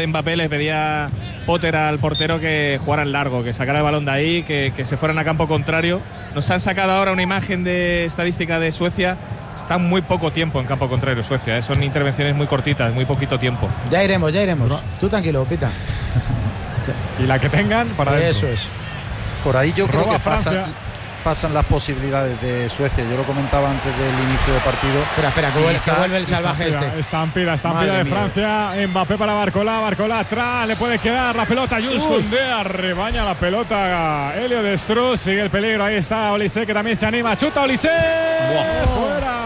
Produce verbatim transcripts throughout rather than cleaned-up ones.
Mbappé le pedía Potter al portero que jugaran largo, que sacara el balón de ahí, que, que se fueran a campo contrario. Nos han sacado ahora una imagen de estadística de Suecia. Está muy poco tiempo en campo contrario Suecia, ¿eh? Son intervenciones muy cortitas, muy poquito tiempo. Ya iremos, ya iremos. No. Tú tranquilo, Pita. Y la que tengan para eso es. Por ahí yo Roba creo que pasan, pasan las posibilidades de Suecia. Yo lo comentaba antes del inicio del partido. Espera, espera, sí, que, vuelve, que vuelve el salvaje estampida, este. Estampida, estampida de Francia. Mbappé para Barcola, Barcola atrás, le puede quedar la pelota. Jules Koundé rebaña la pelota. Helio Destruz, sigue el peligro. Ahí está Olise, que también se anima. Chuta Olise. Fuera.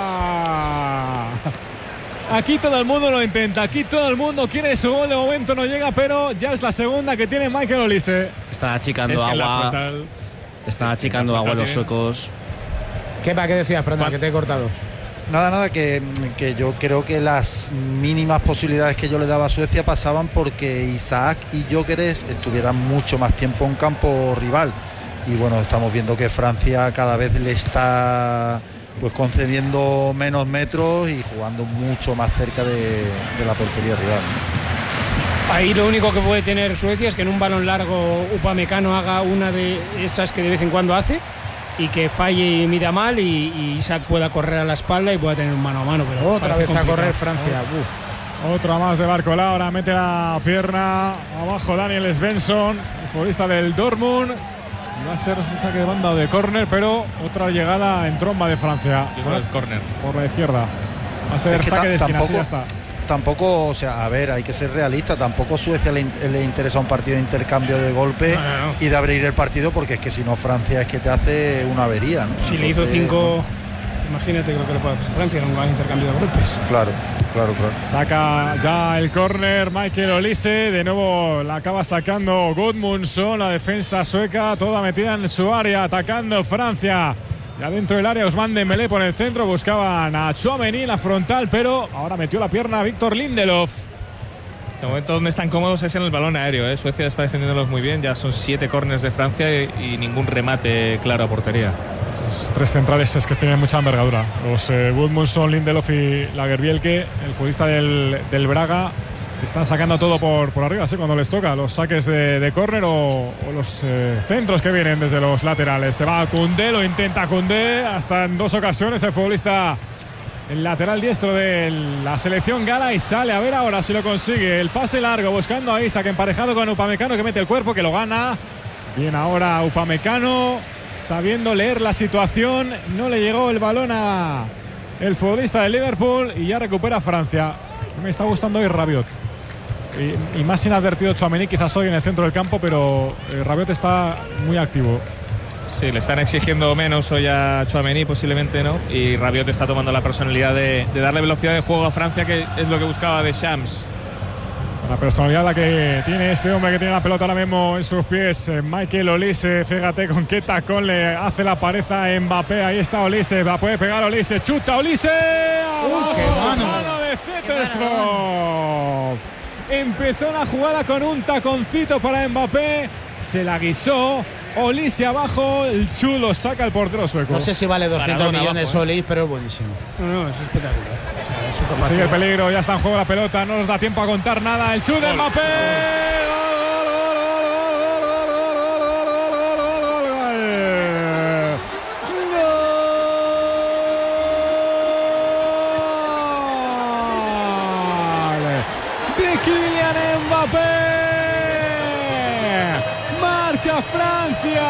Aquí todo el mundo lo intenta, aquí todo el mundo quiere su gol, de momento no llega, pero ya es la segunda que tiene Michael Olise. Está achicando es que agua, está achicando agua los suecos. ¿Qué, ¿Qué decías, Pranda, que te he cortado? Nada, nada, que, que yo creo que las mínimas posibilidades que yo le daba a Suecia pasaban porque Isaac y Gyökeres estuvieran mucho más tiempo en campo rival. Y bueno, estamos viendo que Francia cada vez le está pues concediendo menos metros y jugando mucho más cerca de, de la portería rival. Ahí lo único que puede tener Suecia es que en un balón largo Upamecano haga una de esas que de vez en cuando hace y que falle y mida mal y, y Isaac pueda correr a la espalda y pueda tener un mano a mano. Pero otra vez complicado. A correr Francia. Uh. Otra más de Barcola, ahora mete la pierna abajo Daniel Svensson, el futbolista del Dortmund. Va a ser un saque de banda o de córner, pero otra llegada en tromba de Francia. Bueno, es córner. Por la izquierda. Va a ser es saque de esquina, tampoco, sí, ya está. Tampoco, o sea, a ver, hay que ser realista. Tampoco Suecia le, le interesa un partido de intercambio de golpe no, no, no. y de abrir el partido, porque es que si no Francia es que te hace una avería, ¿no? Si Entonces, le hizo cinco, no. imagínate lo que le puede hacer Francia en un intercambio de golpes. Claro. Claro, claro. Saca ya el córner Michael Olise. De nuevo la acaba sacando Gudmundsson. La defensa sueca toda metida en su área, atacando Francia. Ya dentro del área Ousmane Dembélé por el centro. Buscaban a Tchouaméni la frontal, pero ahora metió la pierna Victor Lindelof. De momento donde están cómodos es en el balón aéreo, ¿eh? Suecia está defendiéndolos muy bien. Ya son siete córners de Francia y, y ningún remate claro a portería. Los tres centrales es que tienen mucha envergadura. Los eh, Gudmundsson, Lindelof y Lagerbielke, el futbolista del, del Braga, que están sacando todo por, por arriba, ¿sí? Cuando les toca los saques de, de córner o, o los eh, centros que vienen desde los laterales. Se va a Koundé, lo intenta Koundé hasta en dos ocasiones el futbolista, el lateral diestro de la selección gala, y sale a ver ahora si lo consigue. El pase largo buscando a Isaac, emparejado con Upamecano, que mete el cuerpo, que lo gana. Bien ahora Upamecano, sabiendo leer la situación. No le llegó el balón a el futbolista de Liverpool y ya recupera Francia. Me está gustando hoy Rabiot y, y más inadvertido Tchouaméni quizás hoy en el centro del campo, pero eh, Rabiot está muy activo. Sí, le están exigiendo menos hoy a Tchouaméni, posiblemente, ¿no? Y Rabiot está tomando la personalidad de, de darle velocidad de juego a Francia, que es lo que buscaba Deschamps. La personalidad la que tiene este hombre que tiene la pelota ahora mismo en sus pies, Michael Olise. Fíjate con qué tacón le hace la pared a Mbappé. Ahí está Olise, va a poder pegar Olise, chuta Olise. ¡Uy, qué mano! Mano de Zetterstrom. Empezó la jugada con un taconcito para Mbappé, se la guisó. Olise abajo, el chulo saca el portero sueco. No sé si vale doscientos millones abajo, ¿eh? Olise, pero es buenísimo. No, no, es espectacular. O sea, es sigue el peligro, ya está en juego la pelota, no nos da tiempo a contar nada. El chute de Mbappé. De Kylian Mbappé. Marca Francia.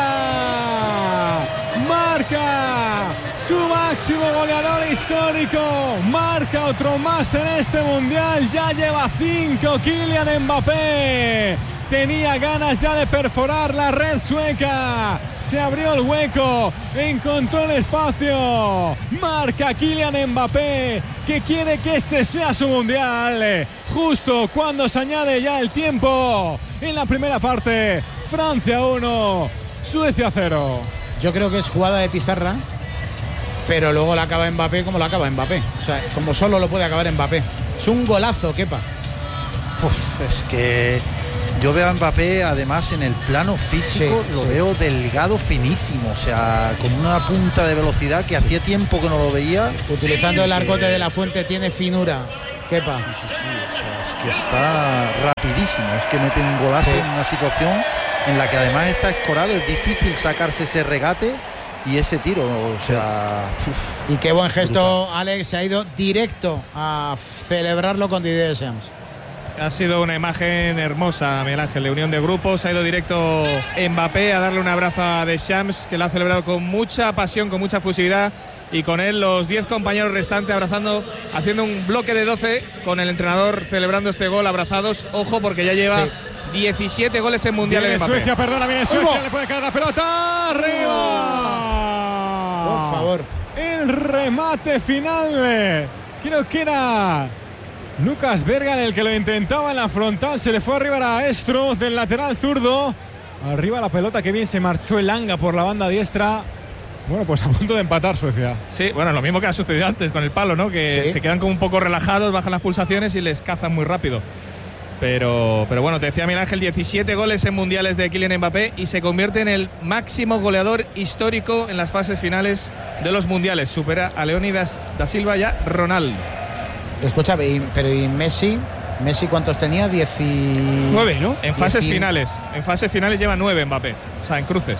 Marca su máximo goleador histórico. Marca otro más en este mundial. Ya lleva cinco Kylian Mbappé. Tenía ganas ya de perforar la red sueca. Se abrió el hueco. Encontró el espacio. Marca Kylian Mbappé, que quiere que este sea su mundial. Justo cuando se añade ya el tiempo. En la primera parte, Francia uno, Suecia cero. Yo creo que es jugada de pizarra, pero luego la acaba Mbappé como la acaba Mbappé. O sea, como solo lo puede acabar Mbappé. Es un golazo, Kepa. Uf, es que yo veo a Mbappé, además, en el plano físico, sí, lo sí. veo delgado, finísimo. O sea, con una punta de velocidad que hacía tiempo que no lo veía. Utilizando sí, el arcote que... de la Fuente, tiene finura, Kepa. Sí, sí, sí, o sea, es que está clarísimo, es que mete un golazo sí. en una situación en la que además está escorado, es difícil sacarse ese regate y ese tiro, o sea... Uf, y qué buen gesto, brutal. Alex, se ha ido directo a celebrarlo con Didier Deschamps. Ha sido una imagen hermosa, Miguel Ángel, de unión de grupos. Ha ido directo Mbappé a darle un abrazo a Deschamps, que lo ha celebrado con mucha pasión, con mucha fusividad, y con él los diez compañeros restantes abrazando, haciendo un bloque de doce con el entrenador celebrando este gol, abrazados. Ojo, porque ya lleva sí. diecisiete goles en mundiales. Viene Mbappé. Suecia, perdona, viene Suecia, ¡Uy! Le puede caer la pelota arriba. Por favor. El remate final. Creo que era Lucas Bergan el que lo intentaba en la frontal, se le fue arriba a Estroz del lateral zurdo. Arriba la pelota, que bien se marchó el Elanga por la banda diestra. Bueno, pues a punto de empatar Suecia. Sí, bueno, lo mismo que ha sucedido antes con el palo, ¿no? Que ¿Sí? se quedan como un poco relajados, bajan las pulsaciones y les cazan muy rápido. Pero, pero bueno, te decía Miguel Ángel, diecisiete goles en mundiales de Kylian Mbappé y se convierte en el máximo goleador histórico en las fases finales de los mundiales. Supera a Leónidas da Silva y a Ronaldo. Escucha, pero ¿y Messi? ¿Messi cuántos tenía? diecinueve, ¿no? En fases diez... finales. En fases finales lleva nueve Mbappé. O sea, en cruces.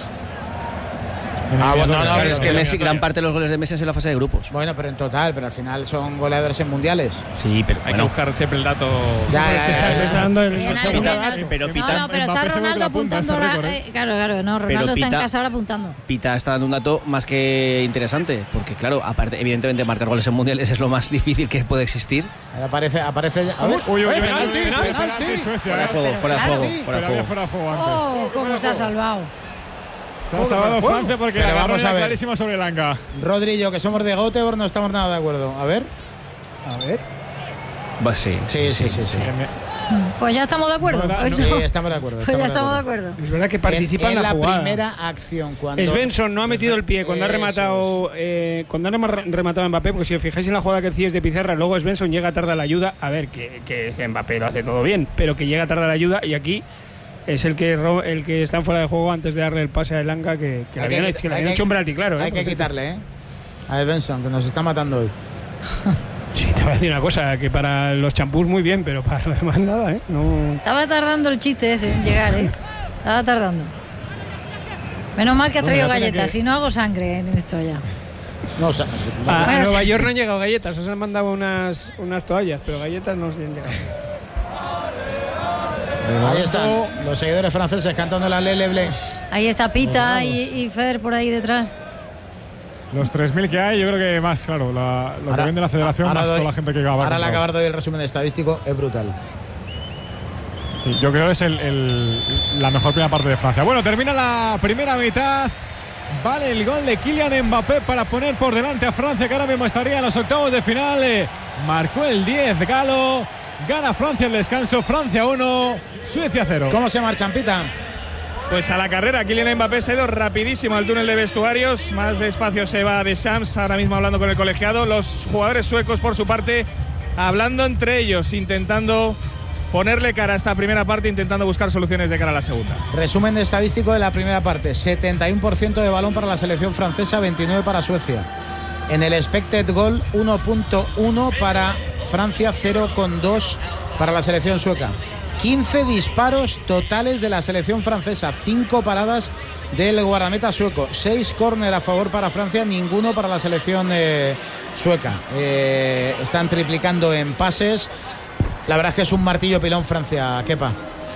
Ah, bueno, no, no, es que Messi, gran parte de los goles de Messi es en la fase de grupos. Bueno, pero en total, pero al final son goleadores en mundiales. Sí, pero hay bueno. que buscar siempre el dato. Ya, ya, ya, ya, ya. Está dando el Bien, pita, no, pero Pita, no, no, pero está Ronaldo apuntando. Récord, ¿eh? Claro, claro, no, Ronaldo Pita, está en casa ahora apuntando. Pita está dando un dato más que interesante, porque claro, aparte, evidentemente marcar goles en mundiales es lo más difícil que puede existir. Ahí aparece, aparece. A ver, uy, uy, ¡eh, penalti, penalti, penalti, Suecia. Fuera de juego, fuera de juego, fuera de juego. Fuera de juego antes. Oh, cómo se ha salvado. Se ha salvado Francia porque pero la vamos a ver. Clarísima sobre Elanga. Rodri y yo, que somos de Göteborg, no estamos nada de acuerdo. A ver. A ver. Pues sí. Sí, sí, sí. sí, sí. Pues ya estamos de acuerdo. No, no, sí, estamos de acuerdo. Pues ya estamos de acuerdo. Es verdad que participa en, en, en la, la jugada. primera acción. Cuando Svensson no ha metido el pie cuando ha rematado eh, cuando ha rematado a Mbappé, porque si os fijáis en la jugada que decíais de Pizarra, luego Svensson llega tarde a la ayuda. A ver, que, que Mbappé lo hace todo bien, pero que llega tarde a la ayuda, y aquí es el que el que está fuera de juego antes de darle el pase a Elanga, que, que le habían, que, que le habían hecho un penalti, claro. Hay ¿eh? que quitarle, ¿eh? A Svensson, que nos está matando hoy. Sí, te voy a decir una cosa, que para los champús muy bien, pero para lo demás nada, ¿eh? No... Estaba tardando el chiste ese en llegar, ¿eh? Estaba tardando. Menos mal que ha traído bueno, galletas, que... si no hago sangre en esto ya. No, o sea, a, a Nueva York no han llegado galletas, os han mandado unas, unas toallas, pero galletas no se han llegado. Ahí están los seguidores franceses cantando la Lele Blé. Ahí está Pita y, y Fer por ahí detrás. Los tres mil que hay, yo creo que más, claro, la, lo ahora, que vende la federación, más doy, toda la gente que va. Ahora al acabar doy el resumen estadístico, es brutal. Sí, yo creo que es el, el, la mejor primera parte de Francia. Bueno, termina la primera mitad. Vale el gol de Kylian Mbappé para poner por delante a Francia, que ahora mismo estaría en los octavos de final. Eh, marcó el diez, Galo. Gana Francia el descanso. Francia uno, Suecia cero. ¿Cómo se marchan, Pita? Pues a la carrera, Kylian Mbappé se ha ido rapidísimo al túnel de vestuarios. Más despacio se va Deschamps, ahora mismo hablando con el colegiado. Los jugadores suecos, por su parte, hablando entre ellos, intentando ponerle cara a esta primera parte, intentando buscar soluciones de cara a la segunda. Resumen de estadístico de la primera parte. setenta y uno por ciento de balón para la selección francesa, veintinueve para Suecia. En el expected goal, uno punto uno para Francia, cero coma dos para la selección sueca. quince disparos totales de la selección francesa, cinco paradas del guardameta sueco, seis córner a favor para Francia, ninguno para la selección eh, sueca. Eh, están triplicando en pases. La verdad es que es un martillo pilón Francia, Kepa.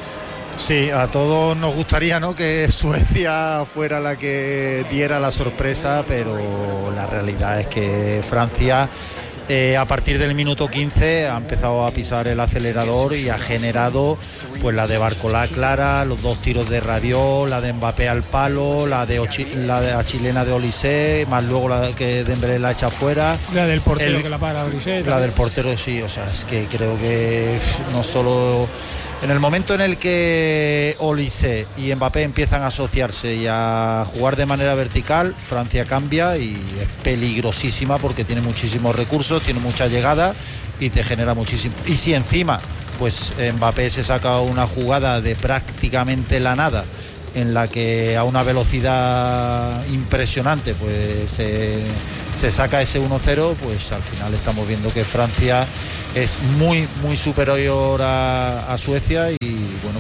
Sí, a todos nos gustaría, ¿no?, que Suecia fuera la que diera la sorpresa, pero la realidad es que Francia Eh, a partir del minuto quince ha empezado a pisar el acelerador y ha generado pues la de Barcolá clara, los dos tiros de Rabiot, la de Mbappé al palo, la de Ochi, la de la chilena de Olise, más luego la que Dembélé la echa fuera, la del portero el, que la para Olise, la del portero, sí, o sea, es que creo que no solo en el momento en el que Olise y Mbappé empiezan a asociarse y a jugar de manera vertical, Francia cambia y es peligrosísima porque tiene muchísimos recursos, tiene mucha llegada y te genera muchísimo. Y si encima pues Mbappé se saca una jugada de prácticamente la nada, en la que a una velocidad impresionante pues se, se saca ese uno cero, pues al final estamos viendo que Francia es muy muy superior a, a Suecia y,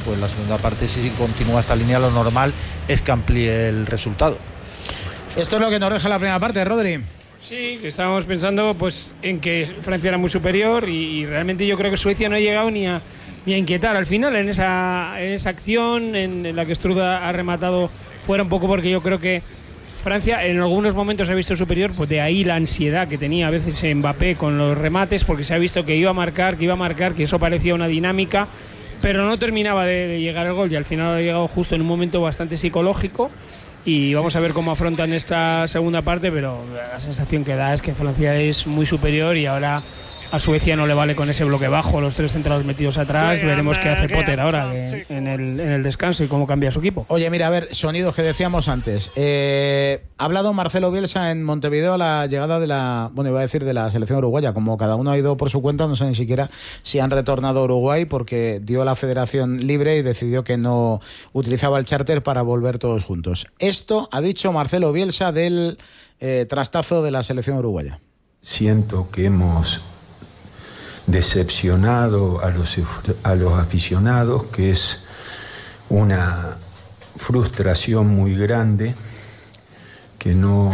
pues la segunda parte, si continúa esta línea, lo normal es que amplíe el resultado. Esto es lo que nos deja la primera parte, Rodri. Sí, que estábamos pensando pues en que Francia era muy superior y, y realmente yo creo que Suecia no ha llegado ni a, ni a inquietar al final en esa, en esa acción en, en la que Struda ha rematado fuera un poco, porque yo creo que Francia en algunos momentos se ha visto superior, pues de ahí la ansiedad que tenía a veces Mbappé con los remates, porque se ha visto que iba a marcar, que iba a marcar, que eso parecía una dinámica, pero no terminaba de, de llegar el gol y al final ha llegado justo en un momento bastante psicológico. Y vamos a ver cómo afrontan esta segunda parte, pero la sensación que da es que Francia es muy superior y ahora a Suecia no le vale con ese bloque bajo, los tres centrales metidos atrás. Veremos qué hace Potter ahora de, en, el, en el descanso y cómo cambia su equipo. Oye, mira, a ver, sonidos que decíamos antes. Eh, ha hablado Marcelo Bielsa en Montevideo a la llegada de la, bueno, iba a decir de la selección uruguaya. Como cada uno ha ido por su cuenta, no sé ni siquiera si han retornado a Uruguay, porque dio la federación libre y decidió que no utilizaba el charter para volver todos juntos. Esto ha dicho Marcelo Bielsa del eh, trastazo de la selección uruguaya. Siento que hemos decepcionado a los, a los aficionados, que es una frustración muy grande, que no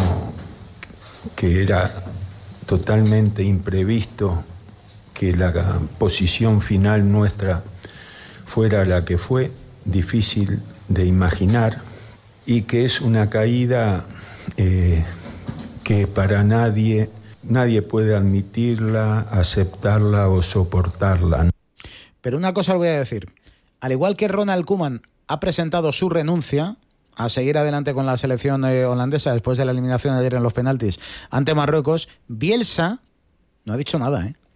que era totalmente imprevisto que la posición final nuestra fuera la que fue, difícil de imaginar, y que es una caída eh, que para nadie Nadie puede admitirla, aceptarla o soportarla. Pero una cosa os voy a decir. Al igual que Ronald Koeman ha presentado su renuncia a seguir adelante con la selección eh, holandesa después de la eliminación de ayer en los penaltis ante Marruecos, Bielsa no ha dicho nada, ¿eh?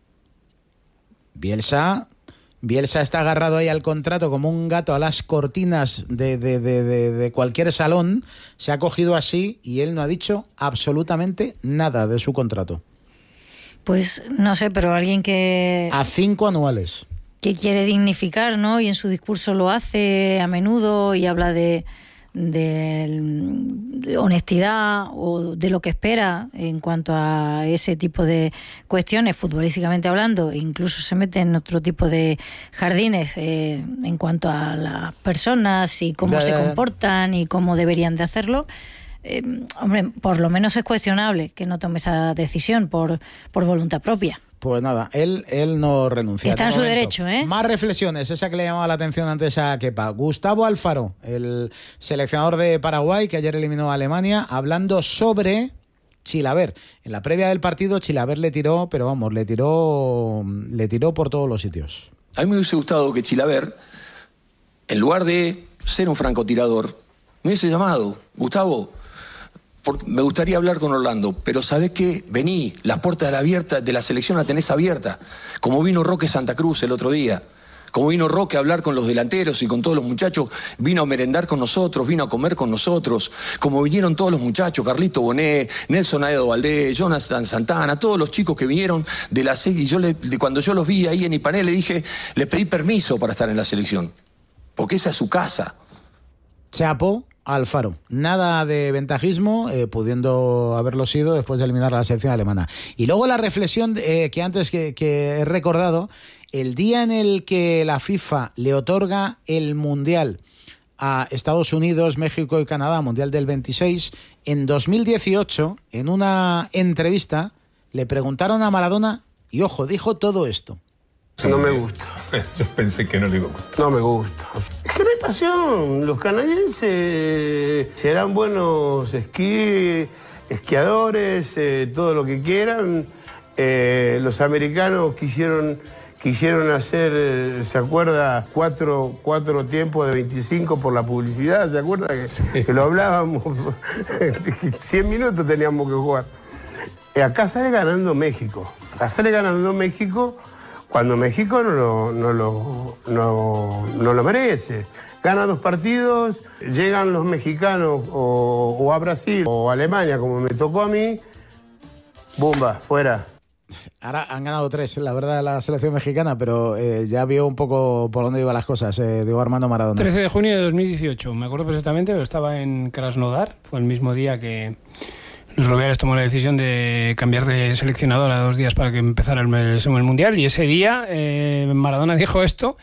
Bielsa, Bielsa está agarrado ahí al contrato como un gato a las cortinas de, de, de, de, de cualquier salón, se ha cogido así y él no ha dicho absolutamente nada de su contrato. Pues no sé, pero alguien que... A cinco anuales. Que quiere dignificar, ¿no? Y en su discurso lo hace a menudo y habla de... de honestidad o de lo que espera en cuanto a ese tipo de cuestiones, futbolísticamente hablando, incluso se mete en otro tipo de jardines eh, en cuanto a las personas y cómo ya, se ya, ya. comportan y cómo deberían de hacerlo. Eh, hombre, por lo menos es cuestionable que no tome esa decisión por, por voluntad propia. Pues nada, él, él no renuncia. Está en su momento. derecho, ¿eh? Más reflexiones, esa que le llamaba la atención antes a Kepa. Gustavo Alfaro, el seleccionador de Paraguay, que ayer eliminó a Alemania, hablando sobre Chilaver. En la previa del partido, Chilaver le tiró, pero vamos, le tiró, le tiró por todos los sitios. A mí me hubiese gustado que Chilaver, en lugar de ser un francotirador, me hubiese llamado: Gustavo, me gustaría hablar con Orlando, pero ¿sabés qué? Vení, las puertas de la, abierta, de la selección la tenés abierta, como vino Roque Santa Cruz el otro día, como vino Roque a hablar con los delanteros y con todos los muchachos, vino a merendar con nosotros, vino a comer con nosotros, como vinieron todos los muchachos, Carlito Bonet, Nelson Aedo Valdés, Jonathan Santana, todos los chicos que vinieron de la selección, y yo le, de cuando yo los vi ahí en Ipané le dije, les pedí permiso para estar en la selección, porque esa es su casa. Chapo Alfaro, nada de ventajismo, eh, pudiendo haberlo sido después de eliminar a la selección alemana. Y luego la reflexión eh, que antes que, que he recordado, el día en el que la FIFA le otorga el Mundial a Estados Unidos, México y Canadá, Mundial del veintiséis, en dos mil dieciocho, en una entrevista, le preguntaron a Maradona, y ojo, dijo todo esto. No me gusta. Yo pensé que no le iba a gustar. No me gusta. Es que no hay pasión. Los canadienses serán buenos esquí, esquiadores, eh, todo lo que quieran. Eh, los americanos quisieron, quisieron hacer, eh, ¿se acuerda? Cuatro, cuatro tiempos de veinticinco por la publicidad, ¿se acuerda? Que, sí. que lo hablábamos. cien minutos teníamos que jugar. Eh, acá sale ganando México. Acá sale ganando México cuando México no lo, no lo, no, no lo merece. Gana dos partidos, llegan los mexicanos o, o a Brasil o a Alemania, como me tocó a mí, ¡bumba! Fuera. Ahora han ganado tres, la verdad, la selección mexicana, pero eh, ya vio un poco por dónde iban las cosas, eh, Diego Armando Maradona. trece de junio de dos mil dieciocho, me acuerdo perfectamente, pero estaba en Krasnodar, fue el mismo día que Luis Rubiales tomó la decisión de cambiar de seleccionador a dos días para que empezara el, el Mundial, y ese día eh, Maradona dijo esto,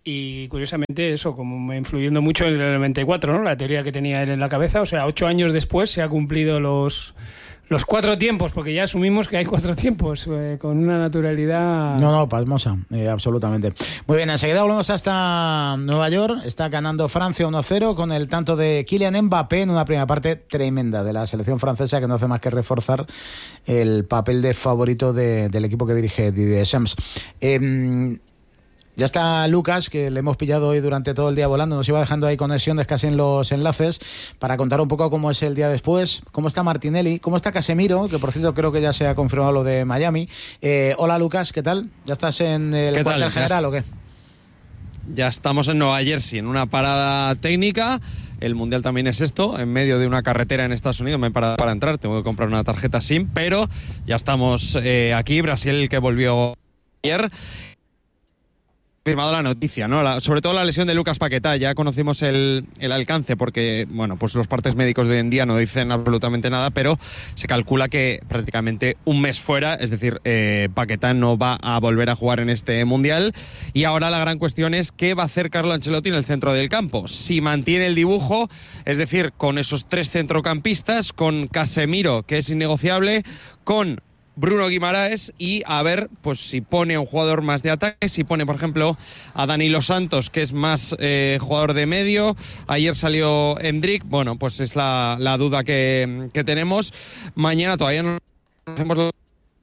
y curiosamente eso, como influyendo mucho en el noventa y cuatro, ¿no? La teoría que tenía él en la cabeza, o sea, ocho años después se ha cumplido los... Los cuatro tiempos, porque ya asumimos que hay cuatro tiempos, eh, con una naturalidad... No, no, pasmosa, eh, absolutamente. Muy bien, enseguida volvemos hasta Nueva York. Está ganando Francia uno cero con el tanto de Kylian Mbappé en una primera parte tremenda de la selección francesa, que no hace más que reforzar el papel de favorito de, del equipo que dirige Didier Deschamps. Eh, Ya está Lucas, que le hemos pillado hoy durante todo el día volando, nos iba dejando ahí conexiones casi en los enlaces para contar un poco cómo es el día después, cómo está Martinelli, cómo está Casemiro, que por cierto creo que ya se ha confirmado lo de Miami. Eh, hola Lucas, ¿qué tal? ¿Ya estás en el cuartel general o qué? Ya estamos en Nueva Jersey, en una parada técnica. El Mundial también es esto, en medio de una carretera en Estados Unidos. Me he parado para entrar, tengo que comprar una tarjeta SIM, pero ya estamos eh, aquí. Brasil, que volvió ayer. Firmado la noticia, ¿no? La, sobre todo la lesión de Lucas Paquetá. Ya conocimos el, el alcance, porque bueno, pues los partes médicos de hoy en día no dicen absolutamente nada, pero se calcula que prácticamente un mes fuera, es decir, eh, Paquetá no va a volver a jugar en este Mundial. Y ahora la gran cuestión es qué va a hacer Carlo Ancelotti en el centro del campo. Si mantiene el dibujo, es decir, con esos tres centrocampistas, con Casemiro, que es innegociable, con Bruno Guimaraes, y a ver pues si pone a un jugador más de ataque, si pone por ejemplo a Danilo Santos, que es más eh, jugador de medio. Ayer salió Endrick, bueno, pues es la, la duda que, que tenemos. Mañana todavía no hacemos lo...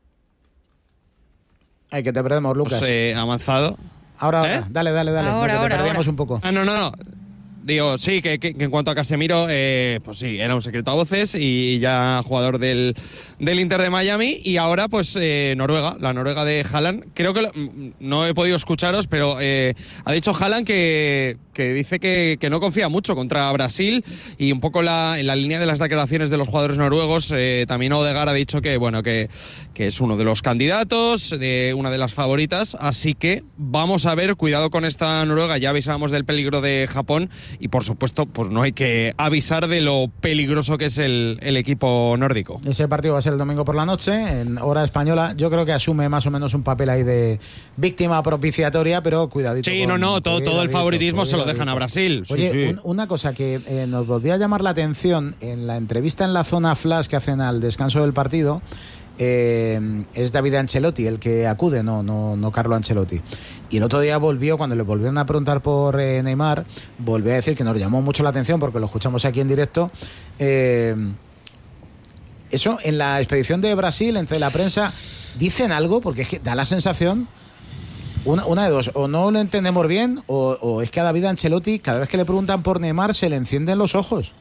Ay, que te perdemos, Lucas. Pues, eh, avanzado. Ahora, ¿Eh? dale, dale, dale, ahora, no, que ahora, te perdíamos ahora. un poco. Ah, no, no, no. Digo, sí, que, que, que en cuanto a Casemiro, eh, pues sí, era un secreto a voces y ya jugador del, del Inter de Miami. Y ahora, pues, eh, Noruega, la Noruega de Haaland. Creo que lo, no he podido escucharos, pero eh, ha dicho Haaland que, que dice que, que no confía mucho contra Brasil. Y un poco la, en la línea de las declaraciones de los jugadores noruegos, eh, también Odegaard ha dicho que, bueno, que, que es uno de los candidatos, de una de las favoritas. Así que vamos a ver, cuidado con esta Noruega. Ya avisábamos del peligro de Japón. Y por supuesto, pues no hay que avisar de lo peligroso que es el, el equipo nórdico. Ese partido va a ser el domingo por la noche, en hora española. Yo creo que asume más o menos un papel ahí de víctima propiciatoria, pero cuidadito. Sí, con, no, no, todo, todo el favoritismo se lo dejan a Brasil. Oye, sí, sí. Un, una cosa que eh, nos volvió a llamar la atención en la entrevista en la zona flash que hacen al descanso del partido. Eh, es David Ancelotti el que acude, no, no, no Carlo Ancelotti. Y el otro día volvió, cuando le volvieron a preguntar por eh, Neymar, volvió a decir que nos llamó mucho la atención porque lo escuchamos aquí en directo. Eh, eso en la expedición de Brasil, entre la prensa, ¿dicen algo? Porque es que da la sensación, una, una de dos, o no lo entendemos bien, o, o es que a David Ancelotti, cada vez que le preguntan por Neymar, se le encienden los ojos.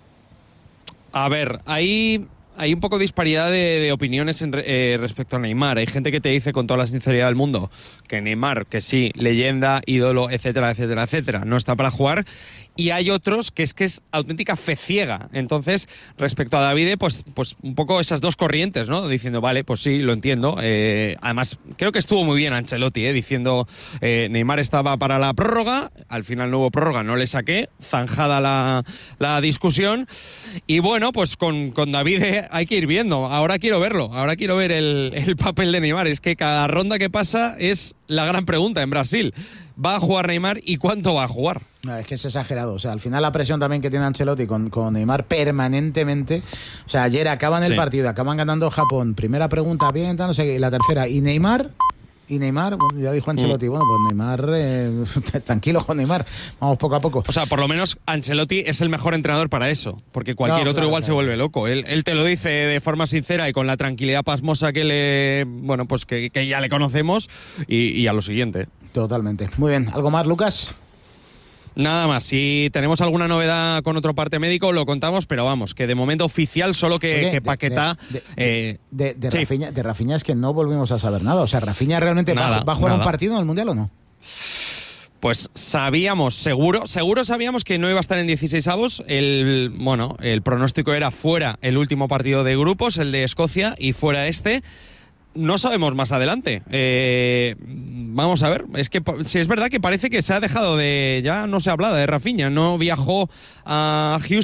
A ver, ahí hay un poco de disparidad de, de opiniones en, eh, respecto a Neymar. Hay gente que te dice con toda la sinceridad del mundo que Neymar, que sí, leyenda, ídolo, etcétera, etcétera, etcétera, no está para jugar. Y hay otros que es que es auténtica fe ciega. Entonces, respecto a Davide, pues, pues un poco esas dos corrientes, ¿no? Diciendo, vale, pues sí, lo entiendo. Eh, además, creo que estuvo muy bien Ancelotti, ¿eh? Diciendo, eh, Neymar estaba para la prórroga, al final no hubo prórroga, no le saqué, zanjada la, la discusión. Y bueno, pues con, con Davide hay que ir viendo. Ahora quiero verlo, ahora quiero ver el, el papel de Neymar. Es que cada ronda que pasa es la gran pregunta en Brasil. ¿Va a jugar Neymar y cuánto va a jugar? No, es que es exagerado. O sea, al final la presión también que tiene Ancelotti con, con Neymar permanentemente. O sea, ayer acaban el sí. partido, acaban ganando Japón. Primera pregunta, bien, no sé qué. Y la tercera, ¿y Neymar? Y Neymar, bueno, ya dijo Ancelotti, mm. bueno, pues Neymar, eh, tranquilo con Neymar, vamos poco a poco. O sea, por lo menos Ancelotti es el mejor entrenador para eso, porque cualquier no, otro claro, igual claro. se vuelve loco. Él, él te lo dice de forma sincera y con la tranquilidad pasmosa que le, bueno, pues que, que ya le conocemos y, y a lo siguiente. Totalmente. Muy bien, ¿algo más, Lucas? Nada más, si tenemos alguna novedad con otro parte médico lo contamos, pero vamos, que de momento oficial solo que, Oye, que Paquetá... De, de, eh, de, de, sí. Rafinha, de Rafinha es que no volvimos a saber nada. O sea, ¿Rafinha realmente nada, va, va a jugar nada. un partido en el Mundial o no? Pues sabíamos, seguro, seguro sabíamos que no iba a estar en dieciseisavos. El, bueno, el pronóstico era fuera el último partido de grupos, el de Escocia, y fuera este. No sabemos más adelante. Eh, vamos a ver. Es que si es verdad que parece que se ha dejado de... Ya no se habla de Rafinha. No viajó a Houston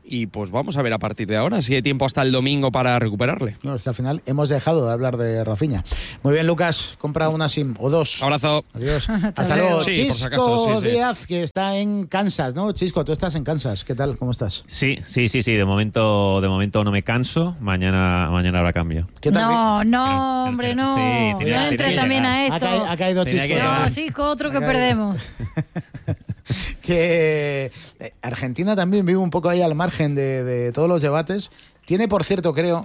y pues vamos a ver a partir de ahora si hay tiempo hasta el domingo para recuperarle. No, es que al final hemos dejado de hablar de Rafinha. Muy bien, Lucas, compra una SIM o dos. Abrazo. Adiós. Hasta luego. Sí, Chisco por si acaso, sí, sí. Díaz, que está en Kansas, ¿no? Chisco, tú estás en Kansas. ¿Qué tal? ¿Cómo estás? Sí, sí, sí, sí. De momento, de momento no me canso. Mañana, mañana habrá cambio. ¿Qué tal? No, no, hombre, no. Sí, tiene- no tiene entres que también llegar. a Ha, esto. ca- ha caído Tenía Chisco. que No, llegar. sí, con otro que Ha caído. perdemos. Que eh, Argentina también vive un poco ahí al margen de, de todos los debates. Tiene, por cierto, creo,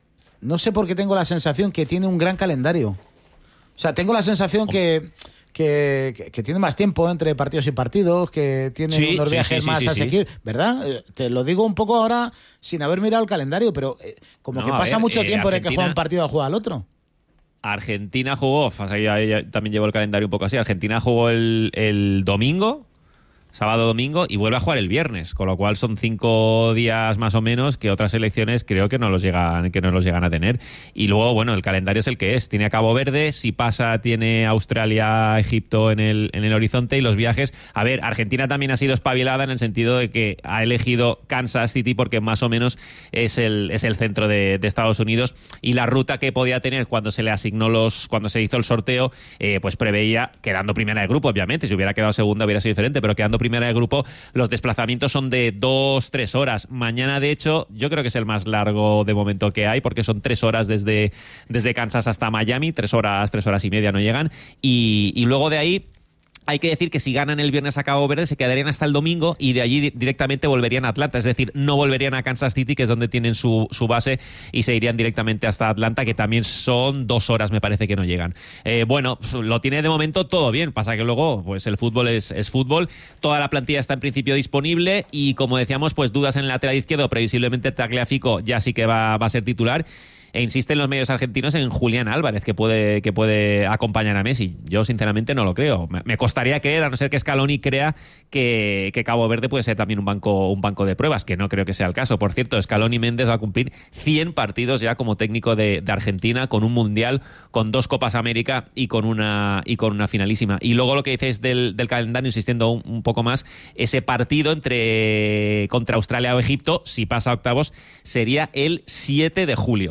no sé por qué tengo la sensación que tiene un gran calendario. O sea, tengo la sensación que, que, que- que tiene más tiempo entre partidos y partidos, que tiene Sí, unos sí, viajes sí, sí, más sí, sí. asequibles, ¿verdad? Eh, Te lo digo un poco ahora sin haber mirado el calendario, pero eh, como No, que a pasa ver, mucho eh, tiempo en el que Argentina- juega un partido a jugar al otro. Argentina jugó, o sea, ya- ya también llevo el calendario un poco así. Argentina jugó el, el domingo, sábado domingo, y vuelve a jugar el viernes, con lo cual son cinco días más o menos que otras selecciones creo que no los llegan, que no los llegan a tener. Y luego, bueno, el calendario es el que es. Tiene a Cabo Verde, si pasa tiene Australia, Egipto en el, en el horizonte, y los viajes. A ver, Argentina también ha sido espabilada en el sentido de que ha elegido Kansas City porque más o menos es el, es el centro de, de Estados Unidos, y la ruta que podía tener cuando se le asignó los, cuando se hizo el sorteo, eh, pues preveía, quedando primera de grupo, obviamente, si hubiera quedado segunda hubiera sido diferente, pero quedando primera de grupo, los desplazamientos son de dos, tres horas. Mañana, de hecho, yo creo que es el más largo de momento que hay, porque son tres horas desde, desde Kansas hasta Miami, tres horas, tres horas y media no llegan, y, y luego de ahí hay que decir que si ganan el viernes a Cabo Verde se quedarían hasta el domingo y de allí di- directamente volverían a Atlanta, es decir, no volverían a Kansas City, que es donde tienen su, su base, y se irían directamente hasta Atlanta, que también son dos horas, me parece que no llegan. Eh, bueno, lo tiene de momento todo bien, pasa que luego pues el fútbol es, es fútbol, toda la plantilla está en principio disponible y, como decíamos, pues dudas en el lateral izquierdo, previsiblemente Tagliafico ya sí que va, va a ser titular. E insisten los medios argentinos en Julián Álvarez, que puede, que puede acompañar a Messi. Yo, sinceramente, no lo creo. Me, me costaría creer, a no ser que Scaloni crea que, que Cabo Verde puede ser también un banco, un banco de pruebas, que no creo que sea el caso. Por cierto, Scaloni Méndez va a cumplir cien partidos ya como técnico de, de Argentina, con un Mundial, con dos Copas América y con una, y con una finalísima. Y luego lo que dices del, del calendario, insistiendo un, un poco más, ese partido entre contra Australia o Egipto, si pasa a octavos, sería el siete de julio.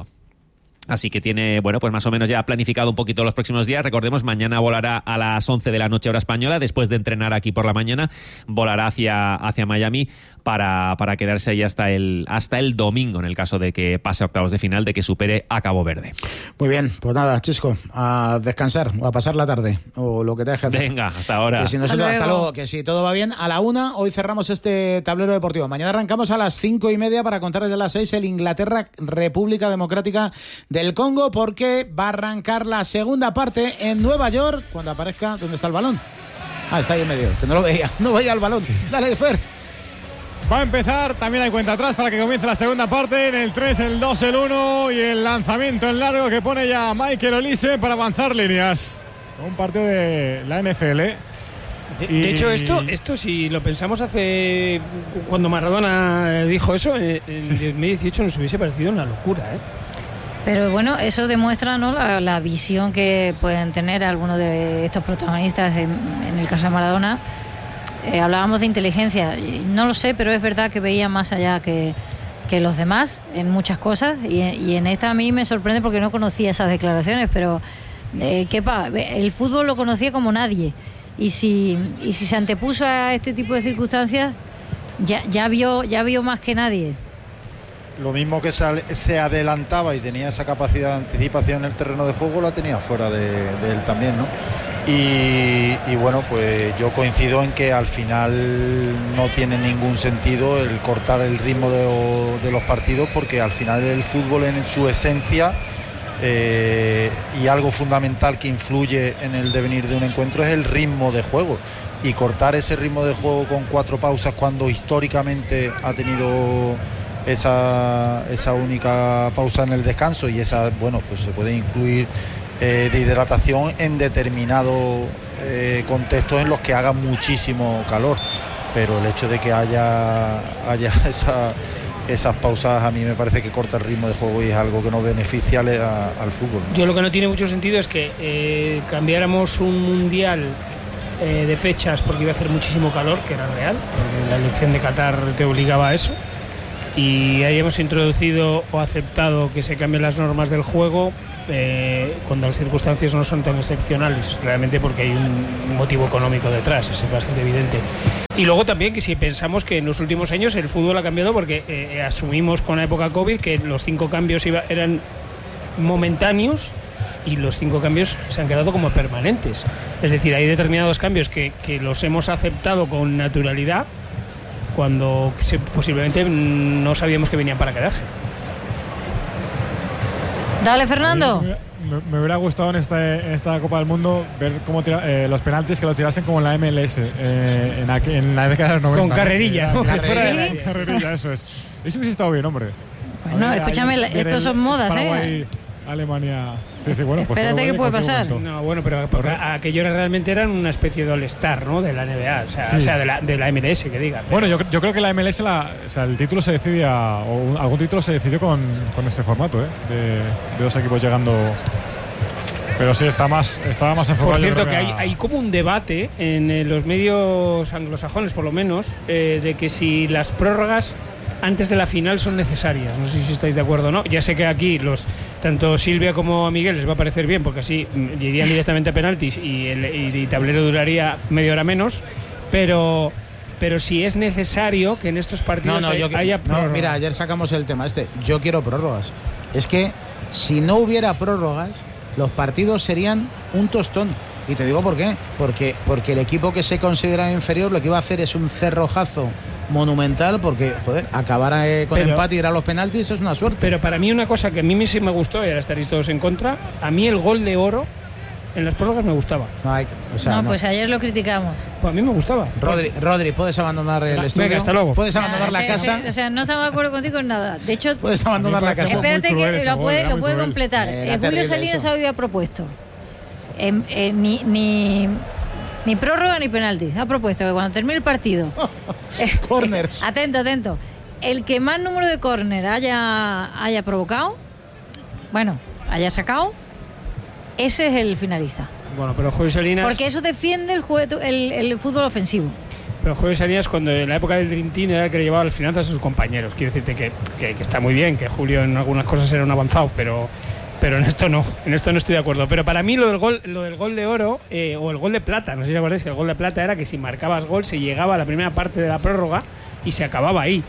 Así que tiene, bueno, pues más o menos ya planificado un poquito los próximos días. Recordemos, mañana volará a las once de la noche hora española, después de entrenar aquí por la mañana, volará hacia, hacia Miami para, para quedarse ahí hasta el, hasta el domingo, en el caso de que pase a octavos de final, de que supere a Cabo Verde. Muy bien, pues nada, Chisco, a descansar o a pasar la tarde o lo que tengas que hacer. Venga, hasta ahora. Que si nosotros, Hasta hasta luego. luego, que si todo va bien, a la una hoy cerramos este tablero deportivo. Mañana arrancamos a las cinco y media para contar desde las seis el Inglaterra República Democrática del Congo, porque va a arrancar la segunda parte en Nueva York cuando aparezca. ¿Dónde está el balón? Ah, está ahí en medio, que no lo veía, no veía el balón. Dale, Fer. Va a empezar, también hay cuenta atrás para que comience la segunda parte. En el tres, el dos, el uno y el lanzamiento en largo que pone ya Michael Olise para avanzar líneas. Un partido de la N F L. De, Y- de hecho, esto, esto si lo pensamos hace. Cuando Maradona dijo eso, eh, en dos mil dieciocho nos hubiese parecido una locura, ¿eh? Pero bueno, eso demuestra, ¿no?, la, la visión que pueden tener algunos de estos protagonistas. En, en el caso de Maradona, eh, hablábamos de inteligencia. Y no lo sé, pero es verdad que veía más allá que, que los demás en muchas cosas. Y, y en esta a mí me sorprende porque no conocía esas declaraciones, pero eh, Kepa, el fútbol lo conocía como nadie. Y si, y si se antepuso a este tipo de circunstancias, ya, ya, vio, ya vio más que nadie. Lo mismo que se, se adelantaba y tenía esa capacidad de anticipación en el terreno de juego, la tenía fuera de, de él también, ¿no? Y, y bueno, pues yo coincido en que al final no tiene ningún sentido el cortar el ritmo de, de los partidos, porque al final el fútbol en su esencia, eh, y algo fundamental que influye en el devenir de un encuentro, es el ritmo de juego. Y cortar ese ritmo de juego con cuatro pausas cuando históricamente ha tenido esa, esa única pausa en el descanso, y esa, bueno, pues se puede incluir eh, de hidratación en determinados eh, contextos en los que haga muchísimo calor, pero el hecho de que haya, haya esa, esas pausas a mí me parece que corta el ritmo de juego y es algo que no beneficia al, al fútbol, ¿no? Yo lo que no tiene mucho sentido es que eh, cambiáramos un mundial eh, de fechas porque iba a hacer muchísimo calor, que era real, porque la elección de Qatar te obligaba a eso. y hayamos introducido o aceptado que se cambien las normas del juego eh, cuando las circunstancias no son tan excepcionales, realmente porque hay un motivo económico detrás, es bastante evidente. Y luego también que si pensamos que en los últimos años el fútbol ha cambiado porque eh, asumimos con la época COVID que los cinco cambios iba, eran momentáneos y los cinco cambios se han quedado como permanentes. Es decir, hay determinados cambios que, que los hemos aceptado con naturalidad cuando se, posiblemente no sabíamos que venían para quedarse. Dale, Fernando. Me, me hubiera gustado en esta, en esta Copa del Mundo ver cómo tira, eh, los penaltis que los tirasen como en la M L S, eh, en, aqu- en la década de los noventa. Con carrerilla, ¿no? Carrerilla, ¿Sí? carrerilla, eso es. Eso hubiese estado bien, hombre. Bueno, Ahí- escúchame, ahí la- ver estos el son modas, Paraguay, ¿eh? Alemania. Sí, sí, bueno, pues Espérate, Paraguay ¿qué en puede cualquier pasar? momento. No, bueno, pero porque aquello realmente eran una especie de All-Star, ¿no? De la N B A, o sea, Sí. o sea de, la, de la M L S, que diga. pero- Bueno, yo, yo creo que la M L S, la, o sea, el título se decidía, o un- algún título se decidió con, con ese formato, ¿eh? De, de dos equipos llegando. Pero sí, está más, estaba más enfocado. Por yo cierto, creo que hay, a- hay como un debate en eh, los medios anglosajones, por lo menos, eh, de que si las prórrogas antes de la final son necesarias. No sé si estáis de acuerdo o no. Ya sé que aquí los tanto Silvia como a Miguel les va a parecer bien, porque así mm, irían directamente a penaltis y el y, y tablero duraría media hora menos, pero pero si es necesario que en estos partidos No, no, hay- yo, haya no, prórroga. mira, ayer sacamos el tema este. Yo quiero prórrogas. Es que si no hubiera prórrogas, los partidos serían un tostón. Y te digo por qué. Porque, porque el equipo que se considera inferior lo que iba a hacer es un cerrojazo monumental, porque, joder, acabar eh, con Pero- empate y ir a los penaltis es una suerte. Pero para mí una cosa que a mí sí me gustó, y ahora estaréis todos en contra, a mí el gol de oro en las prórrogas me gustaba. No, hay- o sea, no, no. pues ayer lo criticamos. Pues a mí me gustaba. Rodri, Rodri, puedes abandonar el Venga, estudio. hasta luego. Puedes abandonar Ah, la sí, casa. sí, o sea, no estamos de acuerdo contigo en nada. De hecho, Puedes abandonar la casa. espérate que lo puede, lo puede completar. Eh, Eh, era Julio terrible Salinas eso. había propuesto em, eh, ni, ni, ni prórroga ni penaltis. Ha propuesto que cuando termine el partido. eh, Corners. Atento, atento. El que más número de córner haya, haya provocado, bueno, haya sacado, ese es el finalista. Bueno, pero Julio Salinas. Porque eso defiende el, juego, el, el fútbol ofensivo. Pero Julio Salinas, cuando en la época del Dream Team, era el que le llevaba las finanzas a sus compañeros. Quiero decirte que, que, que está muy bien, que Julio en algunas cosas era un avanzado, pero, pero en esto no, en esto no estoy de acuerdo. Pero para mí lo del gol, lo del gol de oro eh, o el gol de plata, no sé si os acordáis que el gol de plata era que si marcabas gol se llegaba a la primera parte de la prórroga y se acababa ahí.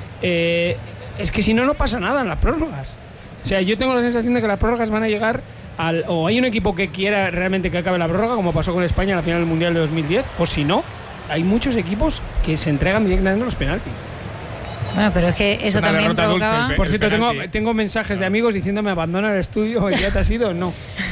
Eh, es que si no, no pasa nada en las prórrogas. O sea, yo tengo la sensación de que las prórrogas van a llegar al, o hay un equipo que quiera realmente que acabe la prórroga, como pasó con España en la final del Mundial de dos mil diez, o si no, hay muchos equipos que se entregan directamente los penaltis. Bueno, pero es que eso Una también derrota dulce, provocaba. el pe- Por cierto, tengo, penalti. tengo mensajes de amigos diciéndome abandona el estudio, ¿ya te has ido? No.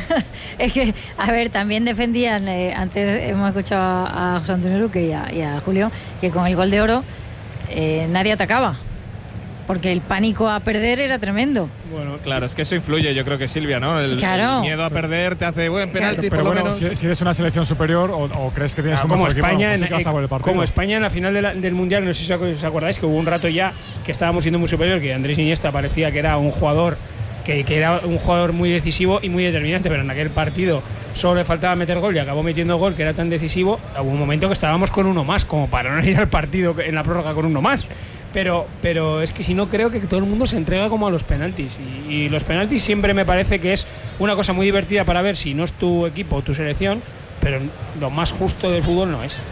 Es que, a ver, también defendían, eh, antes hemos escuchado a, a José Antonio Luque y a, y a Julio, que con el gol de oro eh, nadie atacaba. Porque el pánico a perder era tremendo. Bueno, claro, es que eso influye, yo creo que Silvia, ¿no? El, Claro. el miedo a perder te hace buen penalti, Pero por lo bueno, menos. si, si eres una selección superior o, o crees que tienes Claro, un como mejor equipo, España, pues sí en, que vas a por el partido. como España en la final de la- del Mundial, no sé si os acordáis que hubo un rato ya que estábamos siendo muy superior, que Andrés Iniesta parecía que era un jugador que, que era un jugador muy decisivo y muy determinante, pero en aquel partido solo le faltaba meter gol y acabó metiendo gol que era tan decisivo. Hubo un momento que estábamos con uno más, como para no ir al partido en la prórroga con uno más. Pero, pero es que si no, creo que todo el mundo se entrega como a los penaltis. Y, y los penaltis siempre me parece que es una cosa muy divertida para ver si no es tu equipo o tu selección, pero lo más justo del fútbol no es.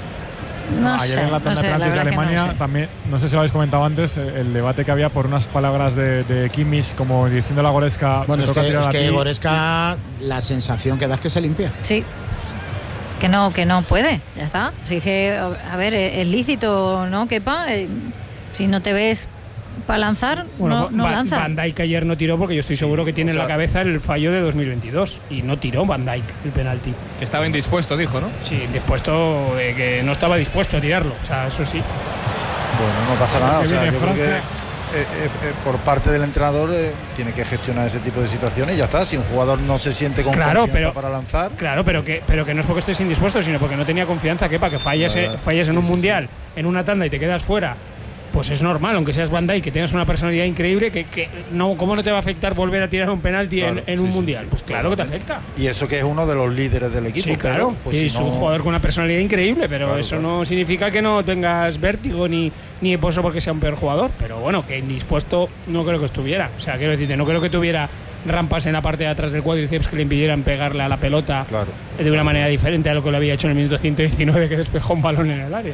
No Ayer sé, en la no tanda sé, de la penaltis de verdad que no Alemania lo sé. también, no sé si lo habéis comentado antes, eh, el debate que había por unas palabras de, de Kimmich como diciendo a la Goretzka, Bueno, te es toca que, tirar es a que ti. Goretzka, la sensación que da es que se limpia. Sí. Que no, que no puede, ya está. Así que, a ver, es lícito, ¿no, Kepa? Eh, Si no te ves para lanzar, Bueno, no, no Van, lanzas. Van Dijk ayer no tiró porque yo estoy seguro que tiene o sea, en la cabeza el fallo de dos mil veintidós y no tiró Van Dijk el penalti. Que estaba indispuesto, dijo, ¿no? Sí, dispuesto de que no estaba dispuesto a tirarlo, o sea, eso sí. Bueno, no pasa nada. O Que sea, viene yo creo que Francia. eh, eh, eh, por parte del entrenador eh, tiene que gestionar ese tipo de situaciones y ya está. Si un jugador no se siente con Claro, confianza pero- para lanzar, Claro, pero que, pero que no es porque estés indispuesto, sino porque no tenía confianza, que para que falles, Claro. eh, falles en Sí, un sí, mundial, en una tanda y te quedas fuera pues es normal, aunque seas Van Dijk, que tengas una personalidad increíble, que, que no, ¿cómo no te va a afectar volver a tirar un penalti claro, en, en sí, un sí, mundial? sí, pues claro que te afecta. Y eso que es uno de los líderes del equipo. Sí, claro, pero, pues, y si es no... un jugador con una personalidad increíble, pero claro, eso claro. no significa que no tengas vértigo ni, ni por eso porque sea un peor jugador. Pero bueno, que indispuesto no creo que estuviera. O sea, quiero decirte, no creo que tuviera rampas en la parte de atrás del cuádriceps que le impidieran pegarle a la pelota claro. de una manera diferente a lo que lo había hecho en el minuto ciento diecinueve, que despejó un balón en el área.